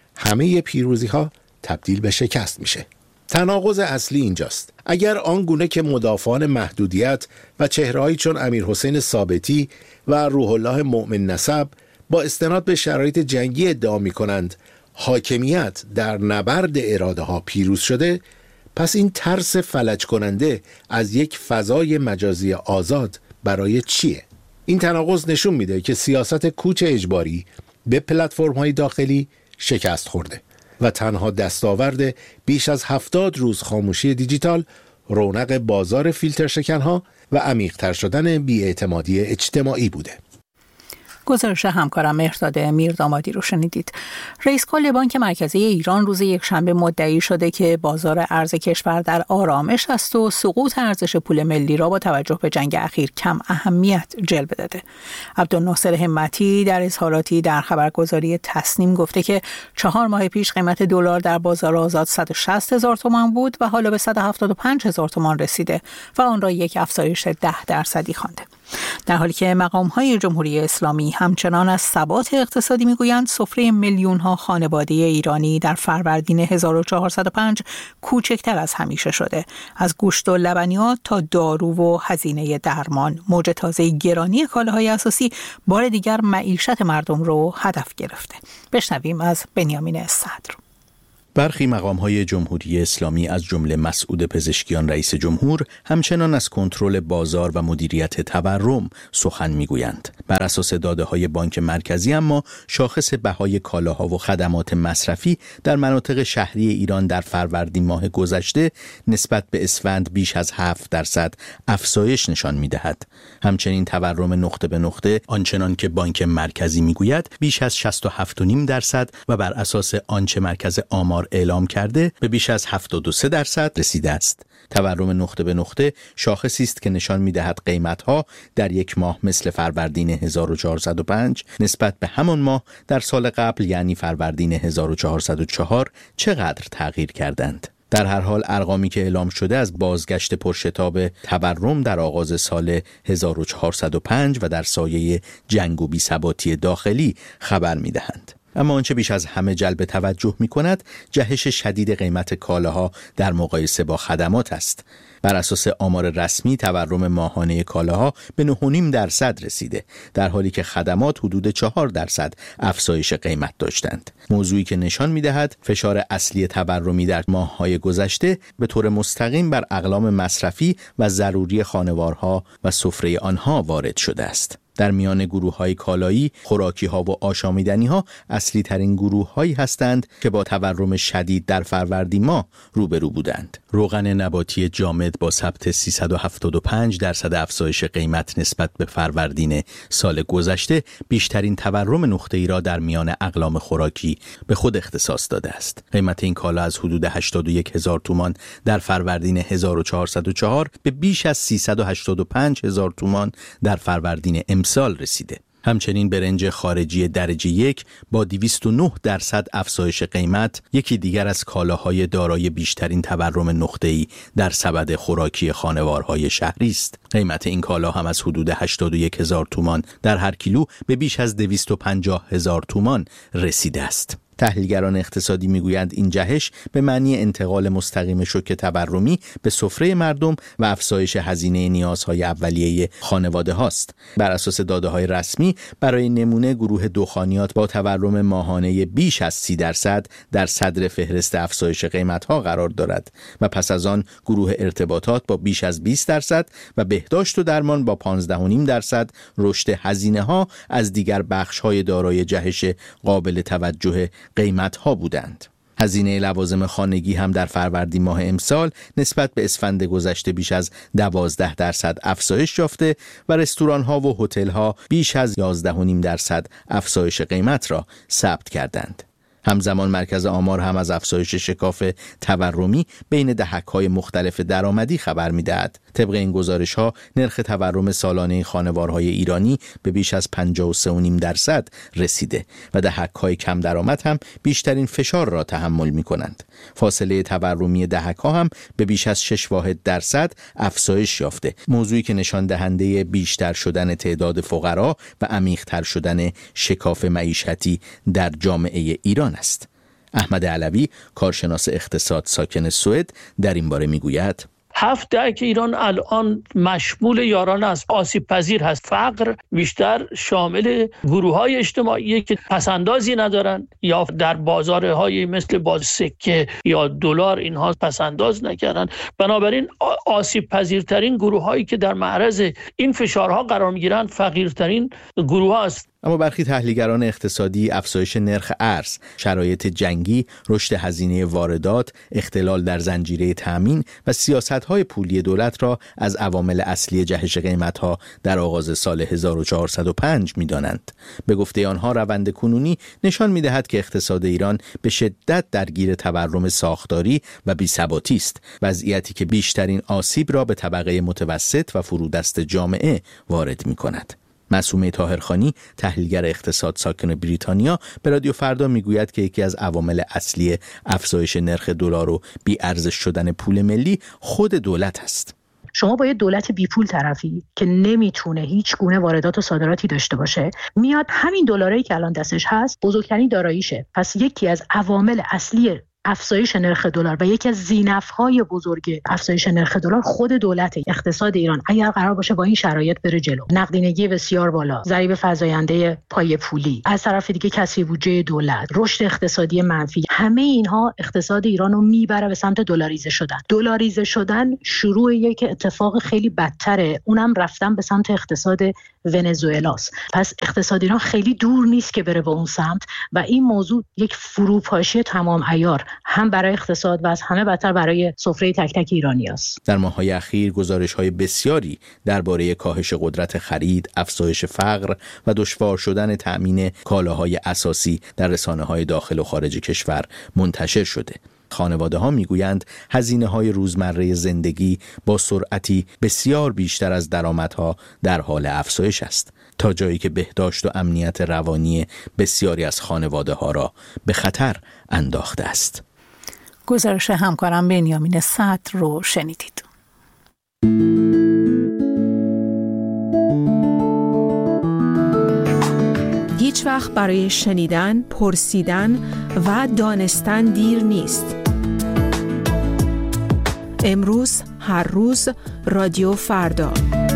همه پیروزی ها تبدیل به شکست میشه. تناقض اصلی اینجاست. اگر آنگونه که مدافعان محدودیت و چهرهایی چون امیرحسین ثابتی و روح الله مومن نسب با استناد به شرایط جنگی ادعا می کنند حاکمیت در نبرد اراده ها پیروز شده، پس این ترس فلج کننده از یک فضای مجازی آزاد برای چیه؟ این تناقض نشون میده که سیاست کوچ اجباری به پلتفرم های داخلی شکست خورده و تنها دستاورد بیش از 70 روز خاموشی دیجیتال رونق بازار فیلتر شکنها و عمیق‌تر شدن بی‌اعتمادی اجتماعی بوده. گزارش همکارم مهرداد میردامادی رو شنیدید. رئیس کل بانک مرکزی ایران روز یکشنبه مدعی شده که بازار ارز کشور در آرامش است و سقوط ارزش پول ملی را با توجه به جنگ اخیر کم اهمیت جلوه داده. عبدالناصر همتی در اظهاراتی در خبرگزاری تسنیم گفته که 4 ماه پیش قیمت دلار در بازار آزاد 160,000 تومان بود و حالا به 175,000 تومان رسیده و آن را یک افزایش 10% خوانده. در حالی که مقام‌های جمهوری اسلامی همچنان از ثبات اقتصادی میگویند، سفره میلیون‌ها خانواده ایرانی در فروردین 1405 کوچکتر از همیشه شده. از گوشت و لبنیات تا دارو و هزینه درمان، موج تازه گرانی کالاهای اساسی بار دیگر معیشت مردم رو هدف گرفته. بشنویم از بنیامین صدر. برخی مقام‌های جمهوری اسلامی از جمله مسعود پزشکیان رئیس جمهور همچنان از کنترل بازار و مدیریت تورم سخن می‌گویند. بر اساس داده‌های بانک مرکزی اما شاخص بهای کالاها و خدمات مصرفی در مناطق شهری ایران در فروردین ماه گذشته نسبت به اسفند بیش از 7% افزایش نشان می‌دهد. همچنین تورم نقطه به نقطه آنچنان که بانک مرکزی می‌گوید بیش از 67.5% و بر اساس آنچه مرکز آمار اعلام کرده به بیش از 73% رسیده است. تورم نقطه به نقطه شاخصی است که نشان می‌دهد قیمت‌ها در یک ماه مثل فروردین 1405 نسبت به همان ماه در سال قبل یعنی فروردین 1404 چقدر تغییر کردند. در هر حال ارقامی که اعلام شده از بازگشت پرشتاب تورم در آغاز سال 1405 و در سایه جنگ و بی‌ثباتی داخلی خبر می‌دهند. اما آنچه بیش از همه جلب توجه می‌کند جهش شدید قیمت کالاها در مقایسه با خدمات است. بر اساس آمار رسمی تورم ماهانه کالاها به 9.5% رسیده، در حالی که خدمات حدود 4% افزایش قیمت داشتند. موضوعی که نشان می‌دهد فشار اصلی تورمی در ماه‌های گذشته به طور مستقیم بر اقلام مصرفی و ضروری خانوارها و سفره آنها وارد شده است. در میان گروه‌های کالایی، خوراکی‌ها و آشامیدنی‌ها اصلی ترین گروه‌هایی هستند که با تورم شدید در فروردین ماه روبرو بودند. روغن نباتی جامد با ثبت 375% افزایش قیمت نسبت به فروردین سال گذشته بیشترین تورم نقطه‌ای را در میان اقلام خوراکی به خود اختصاص داده است. قیمت این کالا از حدود 81,000 تومان در فروردین 1404 به بیش از 385,000 تومان در فروردین امسال رسیده. همچنین برنج خارجی درجه 1 با 209% افزایش قیمت یکی دیگر از کالاهای دارای بیشترین تورم نقطه‌ای در سبد خوراکی خانوارهای شهری است. قیمت این کالا هم از حدود 81,000 تومان در هر کیلو به بیش از 250,000 تومان رسیده است. تحلیلگران اقتصادی میگویند این جهش به معنی انتقال مستقیم شوک تورمی به سفره مردم و افزایش هزینه نیازهای اولیه خانواده هاست. بر اساس داده‌های رسمی برای نمونه گروه دخانیات با تورم ماهانه بیش از 30% در صدر فهرست افزایش قیمت‌ها قرار دارد و پس از آن گروه ارتباطات با بیش از 20% و بهداشت و درمان با 15.5% رشد هزینه‌ها از دیگر بخش‌های دارای جهش قابل توجه قیمت‌ها بودند. هزینه لوازم خانگی هم در فروردین ماه امسال نسبت به اسفند گذشته بیش از 12% افزایش یافته و رستوران‌ها و هتل‌ها بیش از 11.5% افزایش قیمت را ثبت کردند. همزمان مرکز آمار هم از افزایش شکاف تورمی بین دهک‌های مختلف درآمدی خبر می‌دهد. طبق این گزارش‌ها نرخ تورم سالانه خانوارهای ایرانی به بیش از 53.5% رسیده و دهک‌های کم درآمد هم بیشترین فشار را تحمل می‌کنند. فاصله تورمی دهک‌ها هم به بیش از 6% افزایش یافته، موضوعی که نشان دهنده بیشتر شدن تعداد فقرا و عمیق‌تر شدن شکاف معیشتی در جامعه ایران است. احمد علوی کارشناس اقتصاد ساکن سوئد در این باره میگوید 7 دهه که ایران الان مشمول یاران است، آسیب پذیر هست. فقر بیشتر شامل گروه‌های اجتماعی که پسندازی ندارن یا در بازارهای مثل باز سکه یا دلار اینها پسنداز نکردن. بنابراین آسیب پذیرترین گروه‌هایی که در معرض این فشارها قرار می‌گیرند فقیرترین گروه‌ها است. اما برخی تحلیلگران اقتصادی افزایش نرخ ارز، شرایط جنگی، رشد هزینه واردات، اختلال در زنجیره تامین و سیاست‌های پولی دولت را از عوامل اصلی جهش قیمت‌ها در آغاز سال 1405 می‌دانند. به گفته آنها روند کنونی نشان می‌دهد که اقتصاد ایران به شدت درگیر تورم ساختاری و بی‌ثباتی است، وضعیتی که بیشترین آسیب را به طبقه متوسط و فرودست جامعه وارد می‌کند. معصومه طاهرخانی، تحلیلگر اقتصاد ساکن بریتانیا، به رادیو فردا میگوید که یکی از عوامل اصلی افزایش نرخ دلار و بی‌ارزش شدن پول ملی خود دولت است. شما با یه دولت بی پول طرفی که نمیتونه هیچ گونه واردات و صادراتی داشته باشه، میاد همین دلاری که الان دستش هست بزرگترین داراییشه. پس یکی از عوامل اصلی افزایش نرخ دلار و یکی از زینف‌های بزرگ افزایش نرخ دلار خود دولت. اقتصاد ایران اگر قرار باشه با این شرایط بره جلو، نقدینگی بسیار بالا، ضریب فزاینده پای پولی، از طرف دیگه کسری بودجه دولت، رشد اقتصادی منفی، همه اینها اقتصاد ایران رو میبره به سمت دلاریزه شدن. دلاریزه شدن شروع یک اتفاق خیلی بدتره، اونم رفتن به سمت اقتصاد ونزوئلاست. پس اقتصاد ایران خیلی دور نیست که بره به اون سمت و این موضوع یک فروپاشی تمام عیار هم برای اقتصاد و از همه بدتر برای سفره تک تک ایرانی است. در ماه‌های اخیر گزارش‌های بسیاری درباره کاهش قدرت خرید، افزایش فقر و دشوار شدن تأمین کالاهای اساسی در رسانه‌های داخل و خارج کشور منتشر شده. خانواده‌ها میگویند هزینه‌های روزمره زندگی با سرعتی بسیار بیشتر از درآمدها در حال افزایش است، تا جایی که بهداشت و امنیت روانی بسیاری از خانواده‌ها را به خطر انداخته است. گزارش همکارم بنیامین صدر رو شنیدید. هیچ وقت برای شنیدن، پرسیدن و دانستن دیر نیست. امروز، هر روز، رادیو فردا.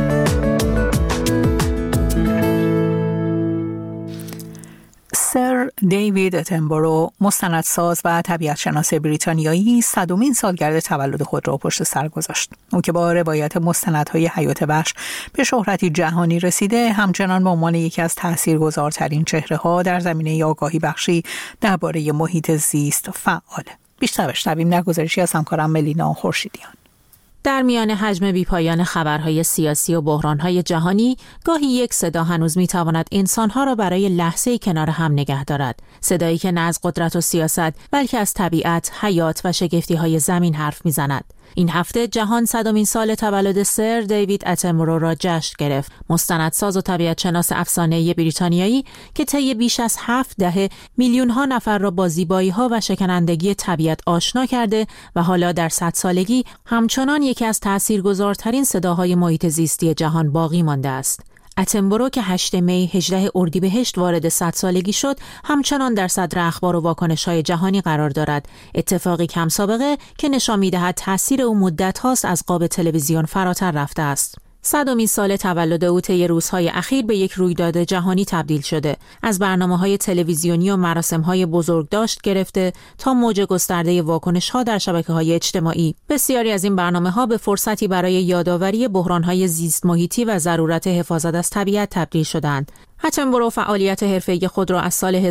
سر دیوید اتنبرو، مستندساز و طبیعتشناس بریتانیایی، 100مین سالگرد تولد خود را پشت سر گذاشت. او که با روایت مستندهای حیات وحش به شهرتی جهانی رسیده، همچنان به عنوان یکی از تاثیرگذارترین چهره‌ها در زمینه آگاهی بخشی درباره محیط زیست فعاله. بیشتر بشنویم در گزارشی از همکارم ملینا خورشیدیان. در میان حجم بیپایان خبرهای سیاسی و بحرانهای جهانی، گاهی یک صدا هنوز میتواند انسانها را برای لحظه‌ای کنار هم نگه دارد. صدایی که نه از قدرت و سیاست، بلکه از طبیعت، حیات و شگفتی‌های زمین حرف میزند. این هفته جهان 100مین سال تولد سر دیوید اتنبرو را جشن گرفت. مستندساز و طبیعتشناس افسانه‌ای بریتانیایی که طی بیش از 7 دهه میلیون‌ها نفر را با زیبایی‌ها و شکنندگی طبیعت آشنا کرده و حالا در 100 سالگی همچنان یکی از تاثیرگذارترین صداهای محیط زیستی جهان باقی مانده است. اتنبرو که 8 می 18 اردیبهشت وارد 100 سالگی شد، همچنان در صدر اخبار و واکنش‌های جهانی قرار دارد. اتفاقی کم سابقه که نشان می‌دهد تأثیر او مدت هاست از قاب تلویزیون فراتر رفته است. 100مین سال تولد او طی روزهای اخیر به یک رویداد جهانی تبدیل شده. از برنامه‌های تلویزیونی و مراسم‌های بزرگداشت گرفته تا موج گسترده واکنش‌ها در شبکه‌های اجتماعی، بسیاری از این برنامه‌ها به فرصتی برای یادآوری بحران‌های زیست محیطی و ضرورت حفاظت از طبیعت تبدیل شدند. اتنبرو فعالیت حرفه‌ای خود را از سال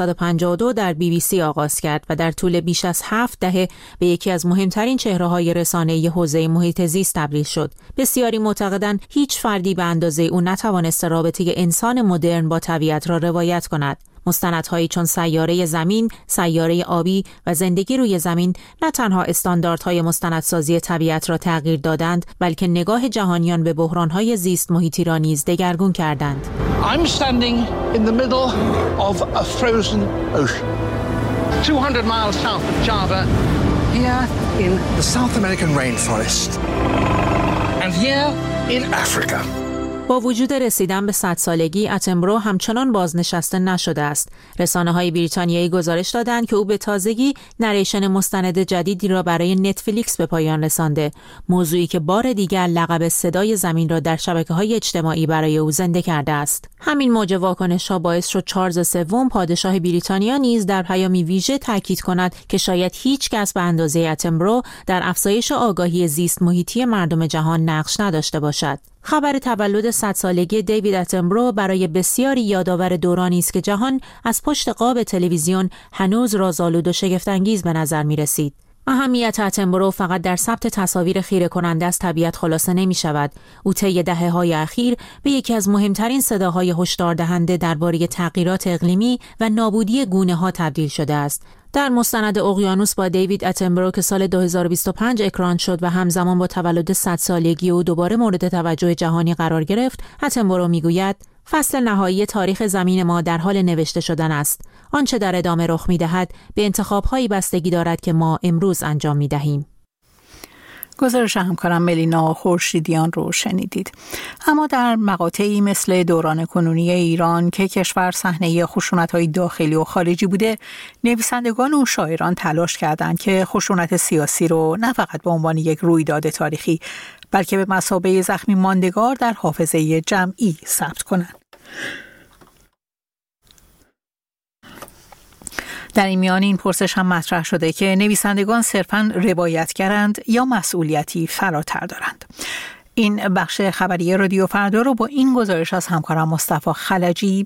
1952 در BBC آغاز کرد و در طول بیش از 7 دهه به یکی از مهمترین چهره‌های رسانه‌ای حوزه محیط زیست تبدیل شد. بسیاری معتقدند هیچ فردی به اندازه او نتوانسته رابطه انسان مدرن با طبیعت را روایت کند. مستندهایی چون سیاره زمین، سیاره آبی و زندگی روی زمین نه تنها استانداردهای مستندسازی طبیعت را تغییر دادند، بلکه نگاه جهانیان به بحرانهای زیست محیطی را نیز دگرگون کردند. I'm standing in the middle of a frozen ocean. 200 miles south of Java, here in the South American rainforest. And here in Africa. با وجود رسیدن به 100 سالگی، اتنبرو همچنان بازنشسته نشده است. رسانه‌های بریتانیایی گزارش دادند که او به تازگی نریشن مستند جدیدی را برای نتفلیکس به پایان رسانده، موضوعی که بار دیگر لقب صدای زمین را در شبکه‌های اجتماعی برای او زنده کرده است. همین موج واکنش‌ها باعث شد چارلز سوم پادشاه بریتانیا نیز در پیامی ویژه تاکید کند که شاید هیچ کس به اندازه اتنبرو در افزایش آگاهی زیست محیطی مردم جهان نقش نداشته باشد. خبر تولد 100 سالگی دیوید اتنبرو برای بسیاری یادآور دورانی است که جهان از پشت قاب تلویزیون هنوز رازآلود و شگفت‌انگیز به نظر می‌رسید. اهمیت اتنبرو فقط در ثبت تصاویر خیره کننده از طبیعت خلاصه نمی شود. او طی دهه‌های اخیر به یکی از مهمترین صداهای هشدار دهنده درباره تغییرات اقلیمی و نابودی گونه‌ها تبدیل شده است. در مستند اقیانوس با دیوید اتنبرو که سال 2025 اکران شد و همزمان با تولد 100 سالگی او دوباره مورد توجه جهانی قرار گرفت، اتنبرو میگوید فصل نهایی تاریخ زمین ما در حال نوشته شدن است. آنچه در ادامه رخ می‌دهد به انتخاب‌هایی بستگی دارد که ما امروز انجام می‌دهیم. گزارش همکارم ملینا خورشیدیان رو شنیدید. اما در مقاطعی مثل دوران کنونی ایران که کشور صحنه خشونت‌های داخلی و خارجی بوده، نویسندگان و شاعران تلاش کردند که خشونت سیاسی رو نه فقط به عنوان یک رویداد تاریخی بلکه به مثابه زخمی ماندگار در حافظه جمعی ثبت کنند. در این میان این پرسش هم مطرح شده که نویسندگان صرفاً روایتگرند یا مسئولیتی فراتر دارند. این بخش خبری رادیو فردا رو با این گزارش از همکارم مصطفی خلجی